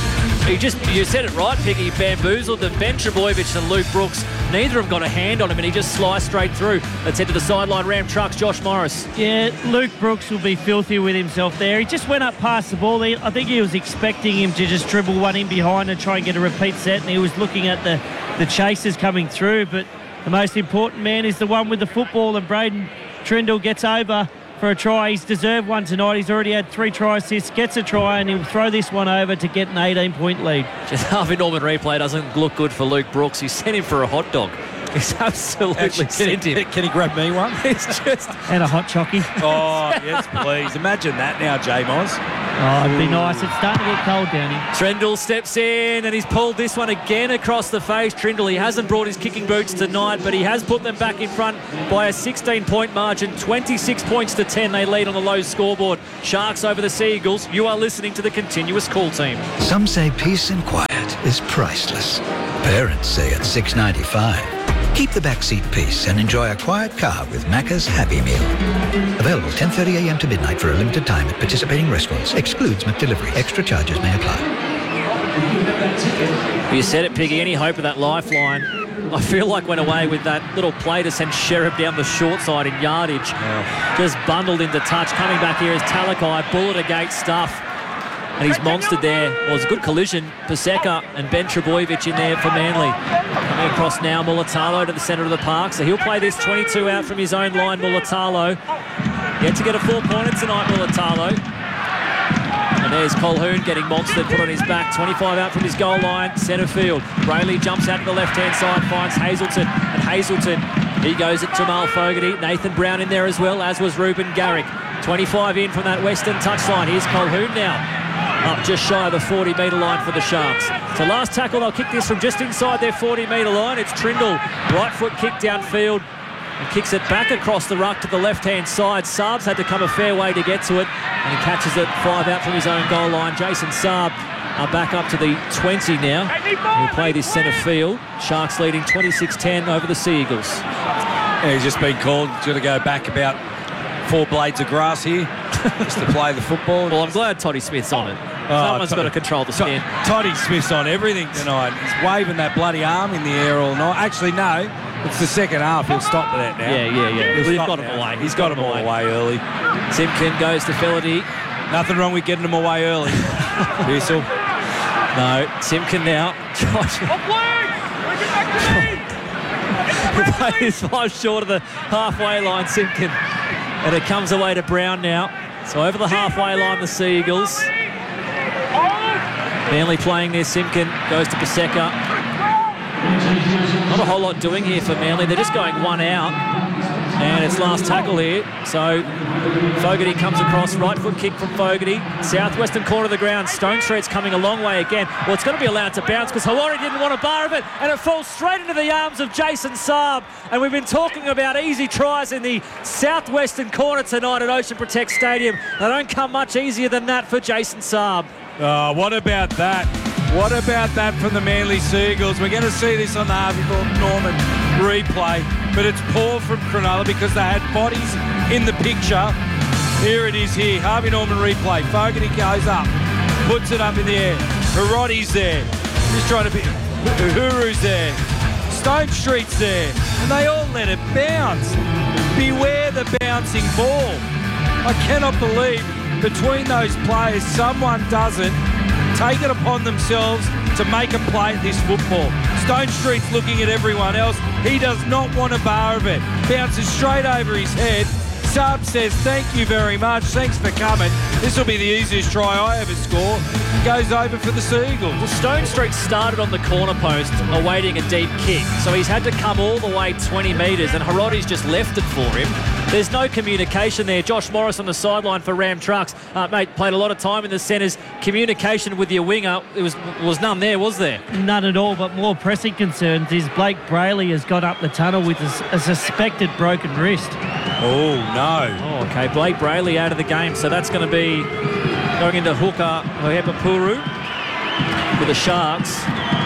He just, you said it right, Piggy, bamboozled them. Ben Trebojevic and Luke Brooks, neither of them got a hand on him, and he just sliced straight through. Let's head to the sideline. Ram Trucks, Josh Morris.
Yeah, Luke Brooks will be filthy with himself there. He just went up past the ball. He, I think he was expecting him to just dribble one in behind and try and get a repeat set, and he was looking at the, the chasers coming through. But the most important man is the one with the football, and Braden Trindle gets over for a try. He's deserved one tonight. He's already had three try assists, gets a try, and he'll throw this one over to get an eighteen-point lead.
Just Harvey Norman replay doesn't look good for Luke Brooks. He sent him for a hot dog. He's absolutely
Actually,
sent
can,
him.
Can he grab me one?
He's just...
And a hot chocky.
Oh, yes, please. Imagine that now, J-Moz.
Oh, it'd be nice. It's starting to get cold down here.
Trindle steps in, and he's pulled this one again across the face. Trindle, he hasn't brought his kicking boots tonight, but he has put them back in front by a sixteen-point margin. twenty-six points to ten. They lead on the low scoreboard. Sharks over the Seagulls. You are listening to the Continuous Call Team.
Some say peace and quiet is priceless. Parents say it's six dollars ninety-five. Keep the backseat peace and enjoy a quiet car with Macca's Happy Meal. Available ten thirty a m to midnight for a limited time at participating restaurants. Excludes McDelivery. Extra charges may apply.
You said it, Piggy. Any hope of that lifeline? I feel like went away with that little play to send Sherab down the short side in yardage. Oh. Just bundled into touch. Coming back here is Talakai. Bullet against stuff. And he's monstered there. Well, it was a good collision. Paseka and Ben Trebojevic in there for Manly. Coming across now, Mulatalo to the centre of the park. So he'll play this twenty-two out from his own line, Mulatalo. Yet to get a four-pointer tonight, Mulatalo. And there's Colhoun getting monstered, put on his back. twenty-five out from his goal line, centre field. Brayley jumps out to the left-hand side, finds Hazelton. And Hazelton, he goes at Jamal Fogarty. Nathan Brown in there as well, as was Ruben Garrick. twenty-five in from that western touchline. Here's Colhoun now. Up just shy of the forty metre line for the Sharks. So last tackle, they'll kick this from just inside their forty metre line. It's Trindle, right foot kick downfield. And kicks it back across the ruck to the left-hand side. Saab's had to come a fair way to get to it. And he catches it five out from his own goal line. Jason Saab are back up to the twenty now. He'll play this centre field. Sharks leading twenty-six ten over the Sea Eagles.
Yeah, he's just been called. He's got to go back about four blades of grass here just to play the football.
Well, I'm glad Toddy Smith's on it.
Oh,
Someone's got to control the spin.
Toddy Smith's on everything tonight. He's waving that bloody arm in the air all night. Actually, no. It's the second half. He'll stop with that now.
Yeah, yeah, yeah.
He'll
We've
stop
got him
now.
away.
He's got him away. away early.
Simpkin goes to Felity.
Nothing wrong with getting him away early. Bissell.
No, Simpkin now. He's five short of the halfway line, Simpkin. And it comes away to Brown now. So over the halfway line, the Sea Eagles. Manly playing there. Simpkin goes to Paseka. Not a whole lot doing here for Manly. They're just going one out. And it's last tackle here. So Fogarty comes across. Right foot kick from Fogarty. Southwestern corner of the ground. Stone Street's coming a long way again. Well, it's going to be allowed to bounce because Hawari didn't want a bar of it. And it falls straight into the arms of Jason Saab. And we've been talking about easy tries in the southwestern corner tonight at Ocean Protect Stadium. They don't come much easier than that for Jason Saab.
Oh, what about that? What about that from the Manly Sea Eagles? We're going to see this on the Harvey Norman replay, but it's poor from Cronulla because they had bodies in the picture. Here it is here. Harvey Norman replay. Fogarty goes up, puts it up in the air. Hirotti's there. Just trying to be... Uhuru's there. Stone Street's there. And they all let it bounce. Beware the bouncing ball. I cannot believe between those players someone doesn't take it upon themselves to make a play at this football. Stone Street's looking at everyone else. He does not want a bar of it. Bounces straight over his head. Saab says, thank you very much. Thanks for coming. This will be the easiest try I ever score. Goes over for the Sea Eagles.
Well, Stone Street started on the corner post awaiting a deep kick. So he's had to come all the way twenty metres and Hirotti's just left it for him. There's no communication there. Josh Morris on the sideline for Ram Trucks. Uh, mate, played a lot of time in the centres. Communication with your winger, it was was none there, was there?
None at all, but more pressing concerns is Blake Brayley has got up the tunnel with a, a suspected broken wrist.
Oh, no.
Oh, okay. Blake Brayley out of the game, so that's going to be going into hooker Hohepapuru for the Sharks.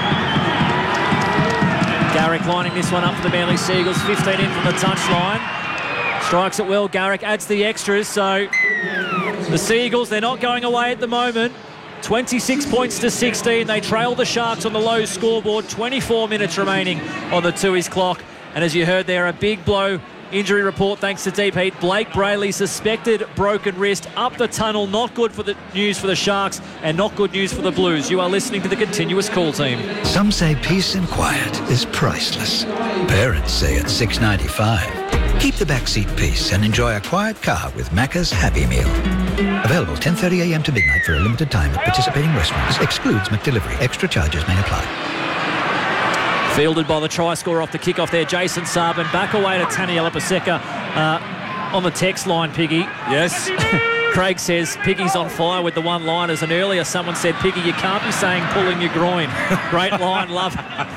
Garrick lining this one up for the Manly Sea Eagles. fifteen in from the touchline. Strikes it well. Garrick adds the extras, so the Sea Eagles, they're not going away at the moment. twenty-six points to sixteen. They trail the Sharks on the low scoreboard. twenty-four minutes remaining on the Tooheys clock. And as you heard there, a big blow injury report thanks to Deep Heat. Blake Brayley, suspected broken wrist up the tunnel. Not good for the news for the Sharks and not good news for the Blues. You are listening to the Continuous Call Team.
Some say peace and quiet is priceless. Parents say it's six dollars ninety-five. Keep the backseat peace and enjoy a quiet car with Macca's Happy Meal. Available ten thirty a m to midnight for a limited time at participating restaurants. Excludes McDelivery. Extra charges may apply.
Fielded by the try scorer off the kickoff there, Jason Sarbin. Back away to Taniela Paseka uh, on the text line, Piggy.
Yes.
Craig says Piggy's on fire with the one-liners, and earlier someone said, Piggy, you can't be saying pulling your groin. Great line, love.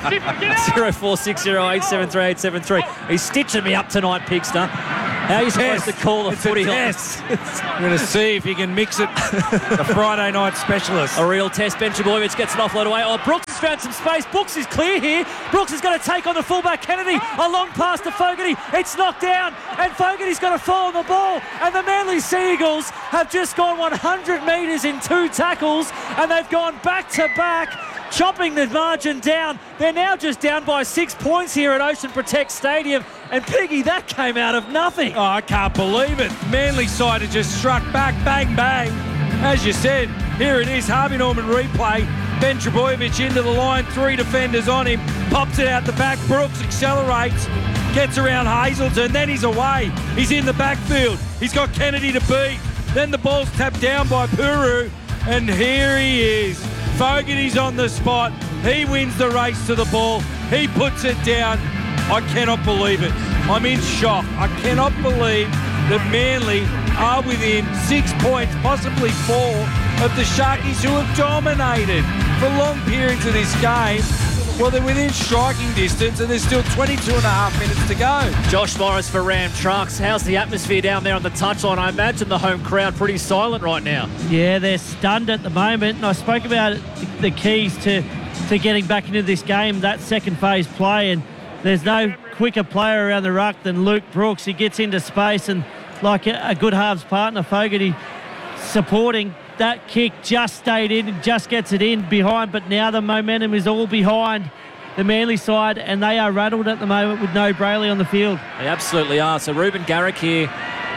zero four six zero eight seven three eight seven three. He's stitching me up tonight, Pigster. How are you supposed
Test.
to call a
It's
footy
a
on?
test. I'm going to see if he can mix it. The Friday night specialist.
A real test. Ben Trebojevic gets an offload away. Oh, Brooks has found some space. Brooks is clear here. Brooks is going to take on the fullback Kennedy. A long pass to Fogarty. It's knocked down, and Fogarty's going to fall on the ball. And the Manly Seagulls have just gone one hundred metres in two tackles, and they've gone back to back, chopping the margin down. They're now just down by six points here at Ocean Protect Stadium. And Piggy, that came out of nothing.
Oh, I can't believe it. Manly side has just struck back, bang, bang. As you said, here it is, Harvey Norman replay. Ben Trebojevic into the line, three defenders on him, pops it out the back. Brooks accelerates, gets around Hazelton, then he's away. He's in the backfield. He's got Kennedy to beat. Then the ball's tapped down by Puru, and here he is. Fogarty's on the spot. He wins the race to the ball. He puts it down. I cannot believe it. I'm in shock. I cannot believe that Manly are within six points, possibly four, of the Sharkies, who have dominated for long periods of this game. Well, they're within striking distance, and there's still twenty-two and a half minutes to go.
Josh Morris for Ram Trucks. How's the atmosphere down there on the touchline? I imagine the home crowd pretty silent right now.
Yeah, they're stunned at the moment. And I spoke about it, the keys to, to getting back into this game, that second phase play. And there's no quicker player around the ruck than Luke Brooks. He gets into space, and like a, a good halves partner, Fogarty supporting. That kick just stayed in and just gets it in behind, but now the momentum is all behind the Manly side, and they are rattled at the moment with no Brayley on the field.
They absolutely are. So Ruben Garrick here,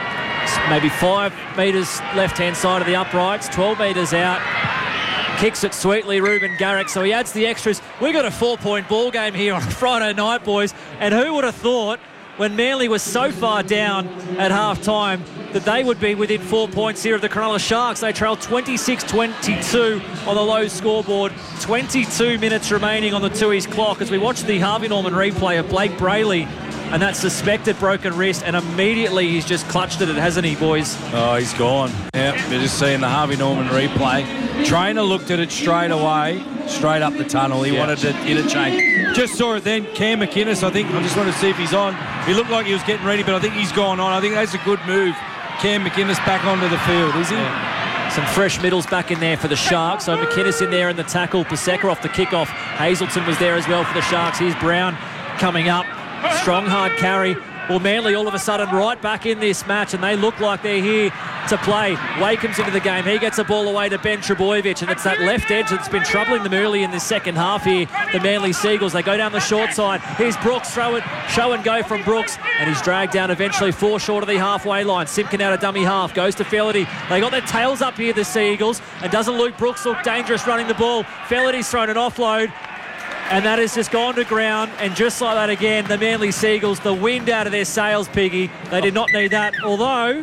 maybe five metres left-hand side of the uprights, twelve metres out. Kicks it sweetly, Ruben Garrick, so he adds the extras. We got a four-point ball game here on Friday night, boys, and who would have thought when Manly was so far down at half-time that they would be within four points here of the Cronulla Sharks. They trail twenty-six twenty-two on the low scoreboard. twenty-two minutes remaining on the Tooheys clock as we watch the Harvey Norman replay of Blake Brayley and that suspected broken wrist, and immediately he's just clutched at it, hasn't he, boys?
Oh, he's gone. Yep, you're just seeing the Harvey Norman replay. Trainer looked at it straight away, straight up the tunnel. He yeah. wanted to interchange. Just saw it then. Cam McInnes, I think, I just want to see if he's on. He looked like he was getting ready, but I think he's gone on. I think that's a good move. Cam McInnes back onto the field, is he?
Yeah. Some fresh middles back in there for the Sharks. So McInnes in there in the tackle. Paseka off the kickoff. Hazelton was there as well for the Sharks. Here's Brown coming up. Strong, hard carry. Well, Manly all of a sudden right back in this match, and they look like they're here to play. Wakeham's into the game. He gets the ball away to Ben Trebojevic, and it's that left edge that's been troubling them early in this second half here. The Manly Seagulls, they go down the short side. Here's Brooks, throw it, show and go from Brooks, and he's dragged down eventually four short of the halfway line. Simpkin out of dummy half, goes to Felity. They got their tails up here, the Seagulls, and doesn't Luke Brooks look dangerous running the ball? Felity's thrown an offload. And that has just gone to ground, and just like that again, the Manly Seagulls, the wind out of their sails, Piggy. They did not need that, although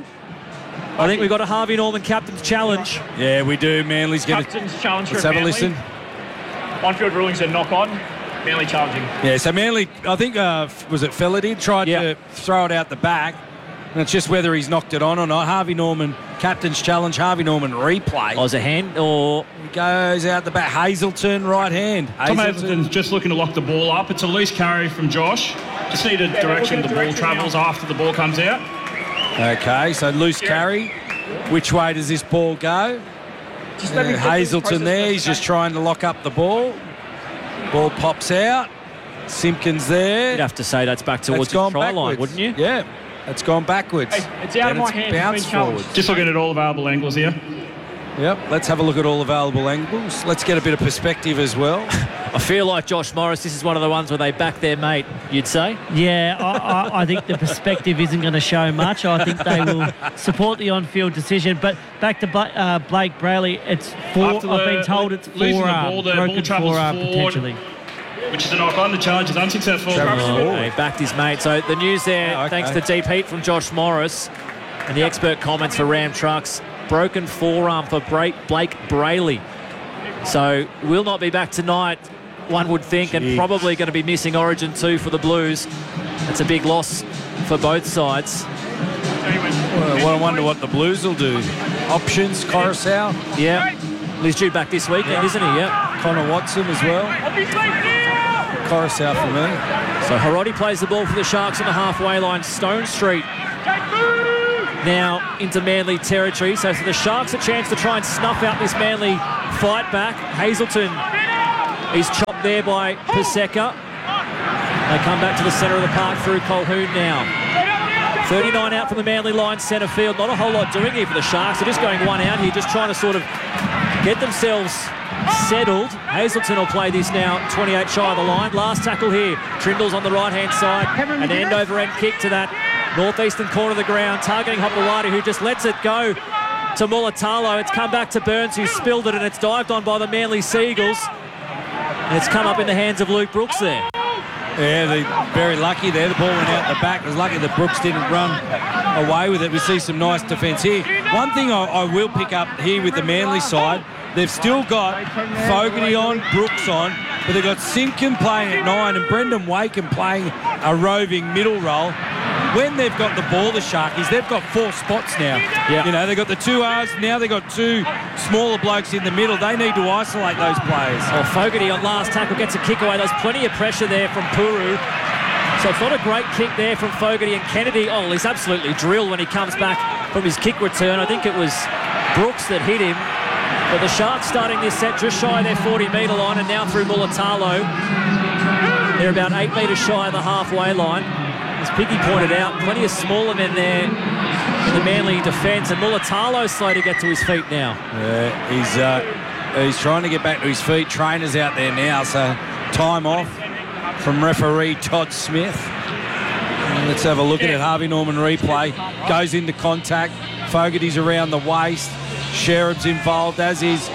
I think we've got a Harvey Norman captain's challenge.
Yeah, we do. Manly's going to...
Captain's challenge
Let's
for
have
Manly.
a listen.
On-field rulings are knock on. Manly challenging.
Yeah, so Manly, I think, uh, was it Felity, tried yeah. to throw it out the back. And it's just whether he's knocked it on or not. Harvey Norman, captain's challenge, Harvey Norman replay.
Oh, is a hand or...
He goes out the back. Hazelton, right hand.
Tom Hazelton's just looking to lock the ball up. It's a loose carry from Josh. Just need a direction the ball travels after the ball comes out.
Okay, so loose carry. Which way does this ball go?
Just
uh, Hazelton there, he's just trying to lock up the ball. Ball pops out. Simpkins there.
You'd have to say that's back towards
the
try line, wouldn't you?
Yeah. It's gone backwards.
Hey, it's out
and
of my
it's
hands.
Bounced forward.
Just looking at all available angles here.
Yep, let's have a look at all available angles. Let's get a bit of perspective as well.
I feel like Josh Morris, this is one of the ones where they back their mate, you'd say?
Yeah, I, I, I think the perspective isn't going to show much. I think they will support the on-field decision. But back to Bla- uh, Blake Brayley, it's four.
After
I've
the-
been told it's
losing the
forearm,
ball, the
broken
ball travels
forearm
forward.
potentially.
Which is a knock on. The charge is unsuccessful.
Oh, he backed his mate. So the news there,
Oh, okay.
thanks to Deep Heat from Josh Morris, and the expert comments for Ram Trucks, broken forearm for Bra- Blake Brayley. So will not be back tonight, one would think,
Jeez.
and probably going to be missing Origin two for the Blues. That's a big loss for both sides.
Well, I wonder what the Blues will do. Options, Coruscant.
Yeah. He's due back this weekend,
Yeah.
isn't he? Yeah.
Connor Watson as well. Coruscant for me.
So Hiroti plays the ball for the Sharks on the halfway line. Stone Street now into Manly territory. So for the Sharks a chance to try and snuff out this Manly fight back. Hazelton is chopped there by Paseka. They come back to the centre of the park through Colquhoun now. thirty-nine out from the Manly line, centre field. Not a whole lot doing here for the Sharks. They're just going one out here, just trying to sort of get themselves settled. Hazelton will play this now, twenty-eight shy of the line. Last tackle here. Trindle's on the right-hand side. An end-over-end kick to that northeastern corner of the ground, targeting Hopewadi, who just lets it go to Mulatalo. It's come back to Burns, who spilled it, and it's dived on by the Manly Seagulls. And it's come up in the hands of Luke Brooks there.
Yeah, they're very lucky there. The ball went out the back. It was lucky that Brooks didn't run away with it. We see some nice defence here. One thing I, I will pick up here with the Manly side, they've still got Fogarty on, Brooks on, but they've got Simpkin playing at nine and Brendan Wakem playing a roving middle role. When they've got the ball, the Sharkies, they've got four spots now.
Yep.
You know, they've got the two R's, now they've got two smaller blokes in the middle. They need to isolate those players.
Oh, Fogarty on last tackle gets a kick away. There's plenty of pressure there from Puru. So it's not a great kick there from Fogarty, and Kennedy, oh, he's absolutely drilled when he comes back from his kick return. I think it was Brooks that hit him. But the Sharks starting this set just shy of their forty metre line, and now through Mulatalo. They're about eight metres shy of the halfway line. As Piggy pointed out, plenty of smaller men there in the Manly defence, and Mulatalo's slow to get to his feet now.
Yeah, he's uh, he's trying to get back to his feet. Trainers out there now, so time off from referee Todd Smith. And let's have a look at it. Harvey Norman replay. Goes into contact. Fogarty's around the waist. Sherrod's involved, as is...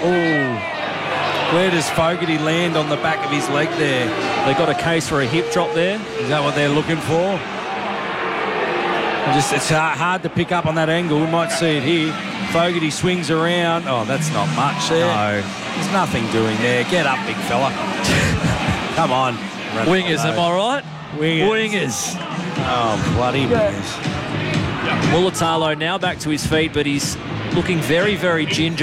Oh, where does Fogarty land on the back of his leg there?
They got a case for a hip drop there.
Is that what they're looking for? Just, it's hard to pick up on that angle. We might see it here. Fogarty swings around. Oh, that's not much there.
No.
There's nothing doing there. Get up, big fella. Come on.
Wingers, am I right?
Wingers.
Wingers.
Oh, bloody wingers.
Mulatalo now back to his feet, but he's looking very, very ginger.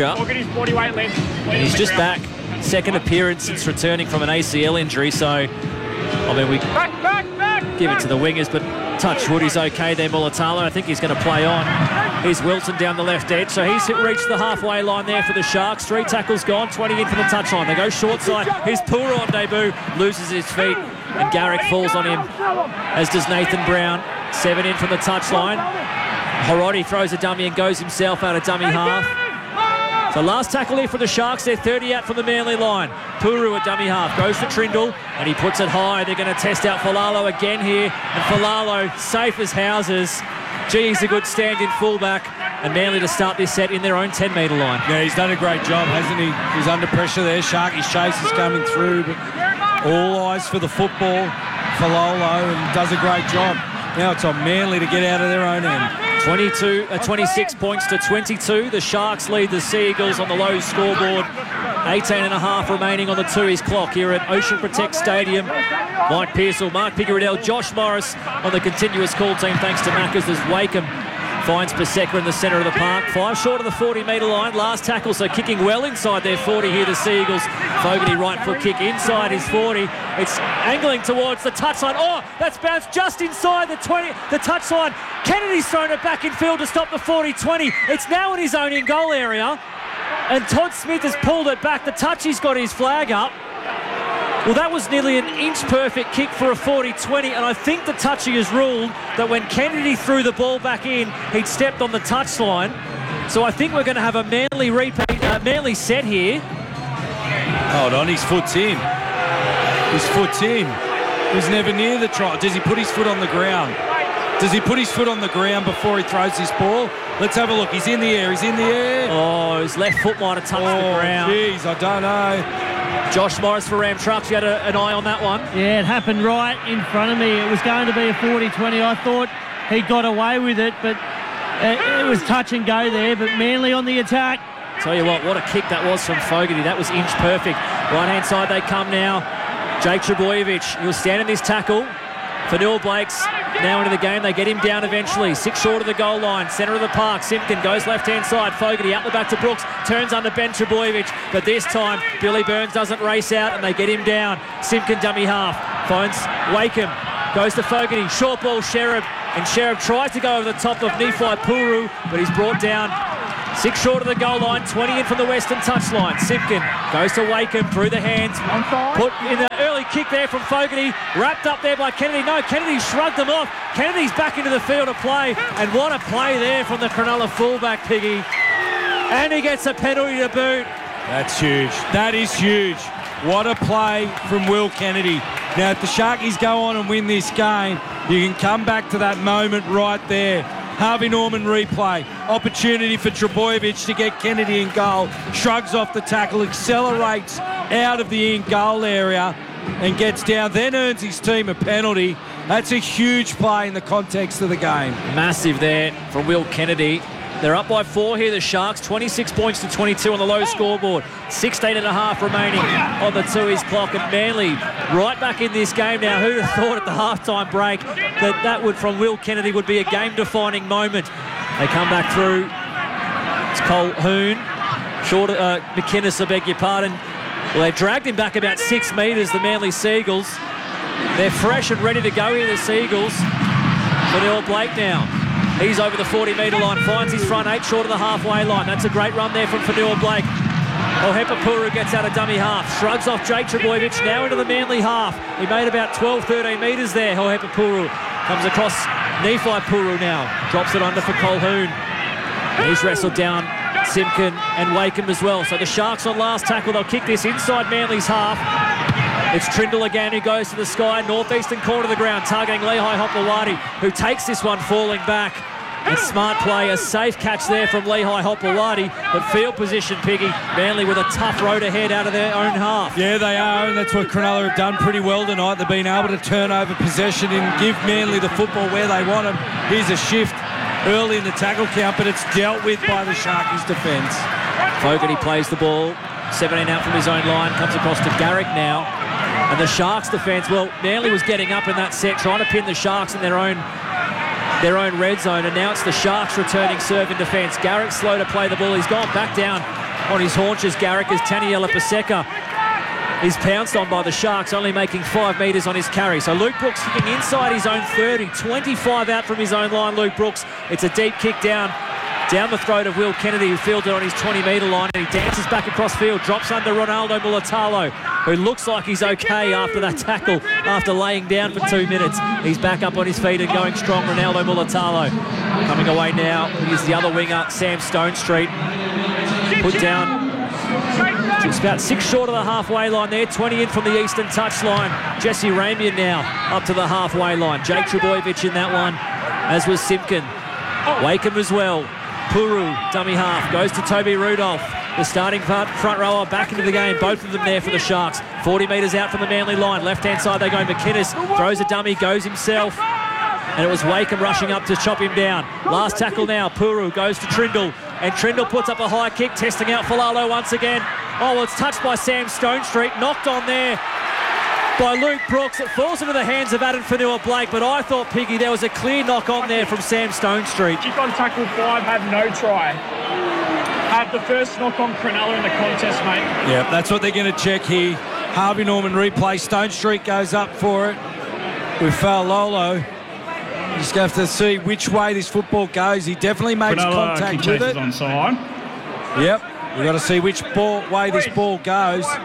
And he's just back. Second appearance since returning from an A C L injury, so, I mean, we give it to the wingers, but touch wood, he's okay there, Mulatalo. I think he's going to play on. Here's Wilson down the left edge, so he's reached the halfway line there for the Sharks. Three tackles gone, twenty in for the touchline. They go short side. Here's Pura on debut, loses his feet, and Garrick falls on him, as does Nathan Brown. Seven in from the touchline. Hiroti throws a dummy and goes himself out of dummy half. So last tackle here for the Sharks. They're thirty out from the Manly line. Puru at dummy half. Goes for Trindle, and he puts it high. They're going to test out Falalo again here. And Falalo, safe as houses. Gee, he's a good stand-in fullback. And Manly to start this set in their own ten metre line.
Yeah, he's done a great job, hasn't he? He's under pressure there. Sharky's chase is coming through, but all eyes for the football. Falalo, and does a great job. Now it's on Manly to get out of their own end.
twenty-two, uh, twenty-six points to twenty-two. The Sharks lead the Seagulls on the low scoreboard. eighteen and a half remaining on the two-ish clock here at Ocean Protect Stadium. Mike Pearsall, Mark Pigaradell, Josh Morris on the continuous call team thanks to Maccas as Wakem finds Paseka in the centre of the park. Five short of the forty metre line. Last tackle, so kicking well inside their forty here, the Seagulls. Fogarty right foot kick inside his forty. It's angling towards the touchline. Oh, that's bounced just inside the twenty, the touchline. Kennedy's thrown it back in field to stop the forty twenty. It's now in his own in-goal area. And Todd Smith has pulled it back. The touchy's got his flag up. Well, that was nearly an inch-perfect kick for a forty twenty, and I think the touchy has ruled that when Kennedy threw the ball back in, he'd stepped on the touchline. So I think we're going to have a Manly repeat, uh, Manly set here.
Hold on, his foot's in. His foot's in. He's never near the try. Does he put his foot on the ground? Does he put his foot on the ground before he throws his ball? Let's have a look. He's in the air. He's in the air.
Oh, his left foot might have touched
oh,
the ground.
Jeez, I don't know.
Josh Morris for Ram Trucks. You had a, an eye on that one?
Yeah, it happened right in front of me. It was going to be a forty twenty. I thought he got away with it, but it, it was touch and go there. But Manly on the attack.
Tell you what, what a kick that was from Fogarty. That was inch perfect. Right-hand side they come now. Jake Trbojevic, he'll stand in this tackle. Fanua Blake's now into the game. They get him down eventually. Six short of the goal line. Centre of the park. Simpkin goes left-hand side. Fogarty out the back to Brooks. Turns under Ben Trbojevic. But this time, Billy Burns doesn't race out and they get him down. Simpkin dummy half. Finds Wakeham. Goes to Fogarty. Short ball, Sherab. And Sherab tries to go over the top of Nephi Puru, but he's brought down. Six short of the goal line, twenty in from the western touchline. Simpkin goes to Wakeham through the hands. Put in the early kick there from Fogarty. Wrapped up there by Kennedy. No, Kennedy shrugged them off. Kennedy's back into the field of play. And what a play there from the Cronulla fullback, Piggy. And he gets a penalty to boot.
That's huge. That is huge. What a play from Will Kennedy. Now, if the Sharkies go on and win this game, you can come back to that moment right there. Harvey Norman replay. Opportunity for Trbojevic to get Kennedy in goal. Shrugs off the tackle, accelerates out of the in-goal area and gets down, then earns his team a penalty. That's a huge play in the context of the game.
Massive there from Will Kennedy. They're up by four here, the Sharks. twenty-six points to twenty-two on the low scoreboard. sixteen and a half remaining on the two-is clock. And Manly right back in this game now. Who'd have thought at the halftime break that that would, from Will Kennedy, would be a game-defining moment. They come back through. It's Colquhoun. Short, uh, McInnes, I beg your pardon. Well, they dragged him back about six metres, the Manly Seagulls. They're fresh and ready to go here, the Seagulls. Fanua Blake now. He's over the forty metre line, finds his front eight short of the halfway line. That's a great run there from Fanua Blake. Ohepa Puru gets out of dummy half, shrugs off Jake Trbojevic, now into the Manly half. He made about twelve, thirteen metres there, Ohepa Puru. Comes across Nephi Puru now, drops it under for Colquhoun. He's wrestled down Simpkin and Wakeham as well. So the Sharks on last tackle, they'll kick this inside Manly's half. It's Trindle again who goes to the sky, northeastern corner of the ground, targeting Lehigh Hopewadi, who takes this one falling back. And smart play, a safe catch there from Lehigh Hopewadi, but field position, Piggy. Manly with a tough road ahead out of their own half.
Yeah, they are, and that's what Cronulla have done pretty well tonight. They've been able to turn over possession and give Manly the football where they want them. Here's a shift early in the tackle count, but it's dealt with by the Sharkies' defence.
Fogarty plays the ball, seventeen out from his own line, comes across to Garrick now. And the Sharks' defence, well, Manly was getting up in that set, trying to pin the Sharks in their own their own red zone, and now it's the Sharks returning serve in defence. Garrick slow to play the ball. He's gone back down on his haunches, Garrick, as Taniela Paseka is pounced on by the Sharks, only making five metres on his carry. So Luke Brooks kicking inside his own thirty, twenty-five out from his own line, Luke Brooks. It's a deep kick down. Down the throat of Will Kennedy, who fielded on his twenty metre line, and he dances back across field, drops under Ronaldo Mulatalo, who looks like he's okay after that tackle, after laying down for two minutes. He's back up on his feet and going strong, Ronaldo Mulatalo. Coming away now, he's the other winger, Sam Stonestreet. Put down, just about six short of the halfway line there, twenty in from the eastern touchline. Jesse Ramian now up to the halfway line. Jake Trbojevic in that one, as was Simpkin. Wakeham as well. Puru, dummy half, goes to Toby Rudolph, the starting front, front rower, back into the game. Both of them there for the Sharks. forty metres out from the Manly line. Left-hand side they go. McInnes throws a dummy, goes himself. And it was Wakeham rushing up to chop him down. Last tackle now. Puru goes to Trindle. And Trindle puts up a high kick, testing out Falalo once again. Oh, well, it's touched by Sam Stonestreet. Knocked on there by Luke Brooks. It falls into the hands of Adam Fanua Blake, but I thought, Piggy, there was a clear knock on there from Sam Stonestreet.
Kick on tackle five, had no try. Had the first knock on Cronulla in the contest, mate.
Yeah, that's what they're going to check here. Harvey Norman replay. Stonestreet goes up for it with Falalo. You just have to see which way this football goes. He definitely makes
Cronulla
contact with it.
On side.
Yep, we've got to see which ball, way this ball goes. All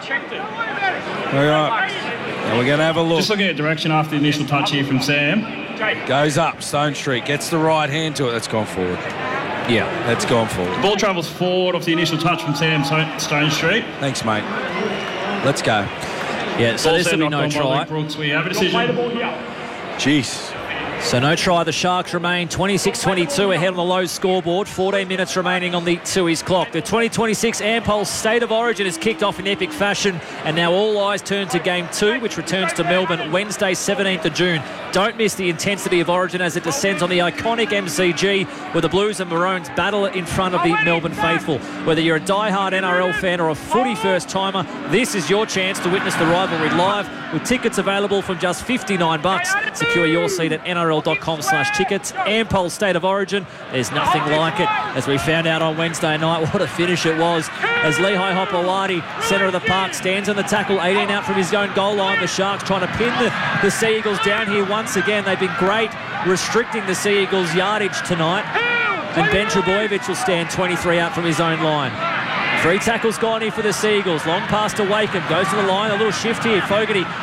right. Now we're going to have a look.
Just looking at direction after the initial touch here from Sam.
Goes up, Stonestreet, gets the right hand to it. That's gone forward. Yeah, that's gone forward.
The ball travels forward off the initial touch from Sam Stone Street.
Thanks, mate. Let's go.
Yeah, so this will be no try.
Brooks, we have a decision.
Jeez.
So no try. The Sharks remain twenty-six twenty-two ahead on the low scoreboard. fourteen minutes remaining on the Tui's clock. The twenty twenty-six Ampol State of Origin has kicked off in epic fashion, and now all eyes turn to Game two, which returns to Melbourne Wednesday, seventeenth of June. Don't miss the intensity of Origin as it descends on the iconic M C G, where the Blues and Maroons battle in front of the Melbourne faithful. Whether you're a die-hard N R L fan or a footy first-timer, this is your chance to witness the rivalry live, with tickets available from just fifty-nine bucks. Secure your seat at N R L dot com slash tickets. Ampol State of Origin, there's nothing like it. As we found out on Wednesday night, what a finish it was. As Lehigh Hopewadi, centre of the park, stands on the tackle, eighteen out from his own goal line. The Sharks trying to pin the, the Sea Eagles down here once again. They've been great restricting the Sea Eagles' yardage tonight. And Ben Trebojevic will stand twenty-three out from his own line. Three tackles gone here for the Sea Eagles. Long pass to Wakeham. Goes to the line. A little shift here. Fogarty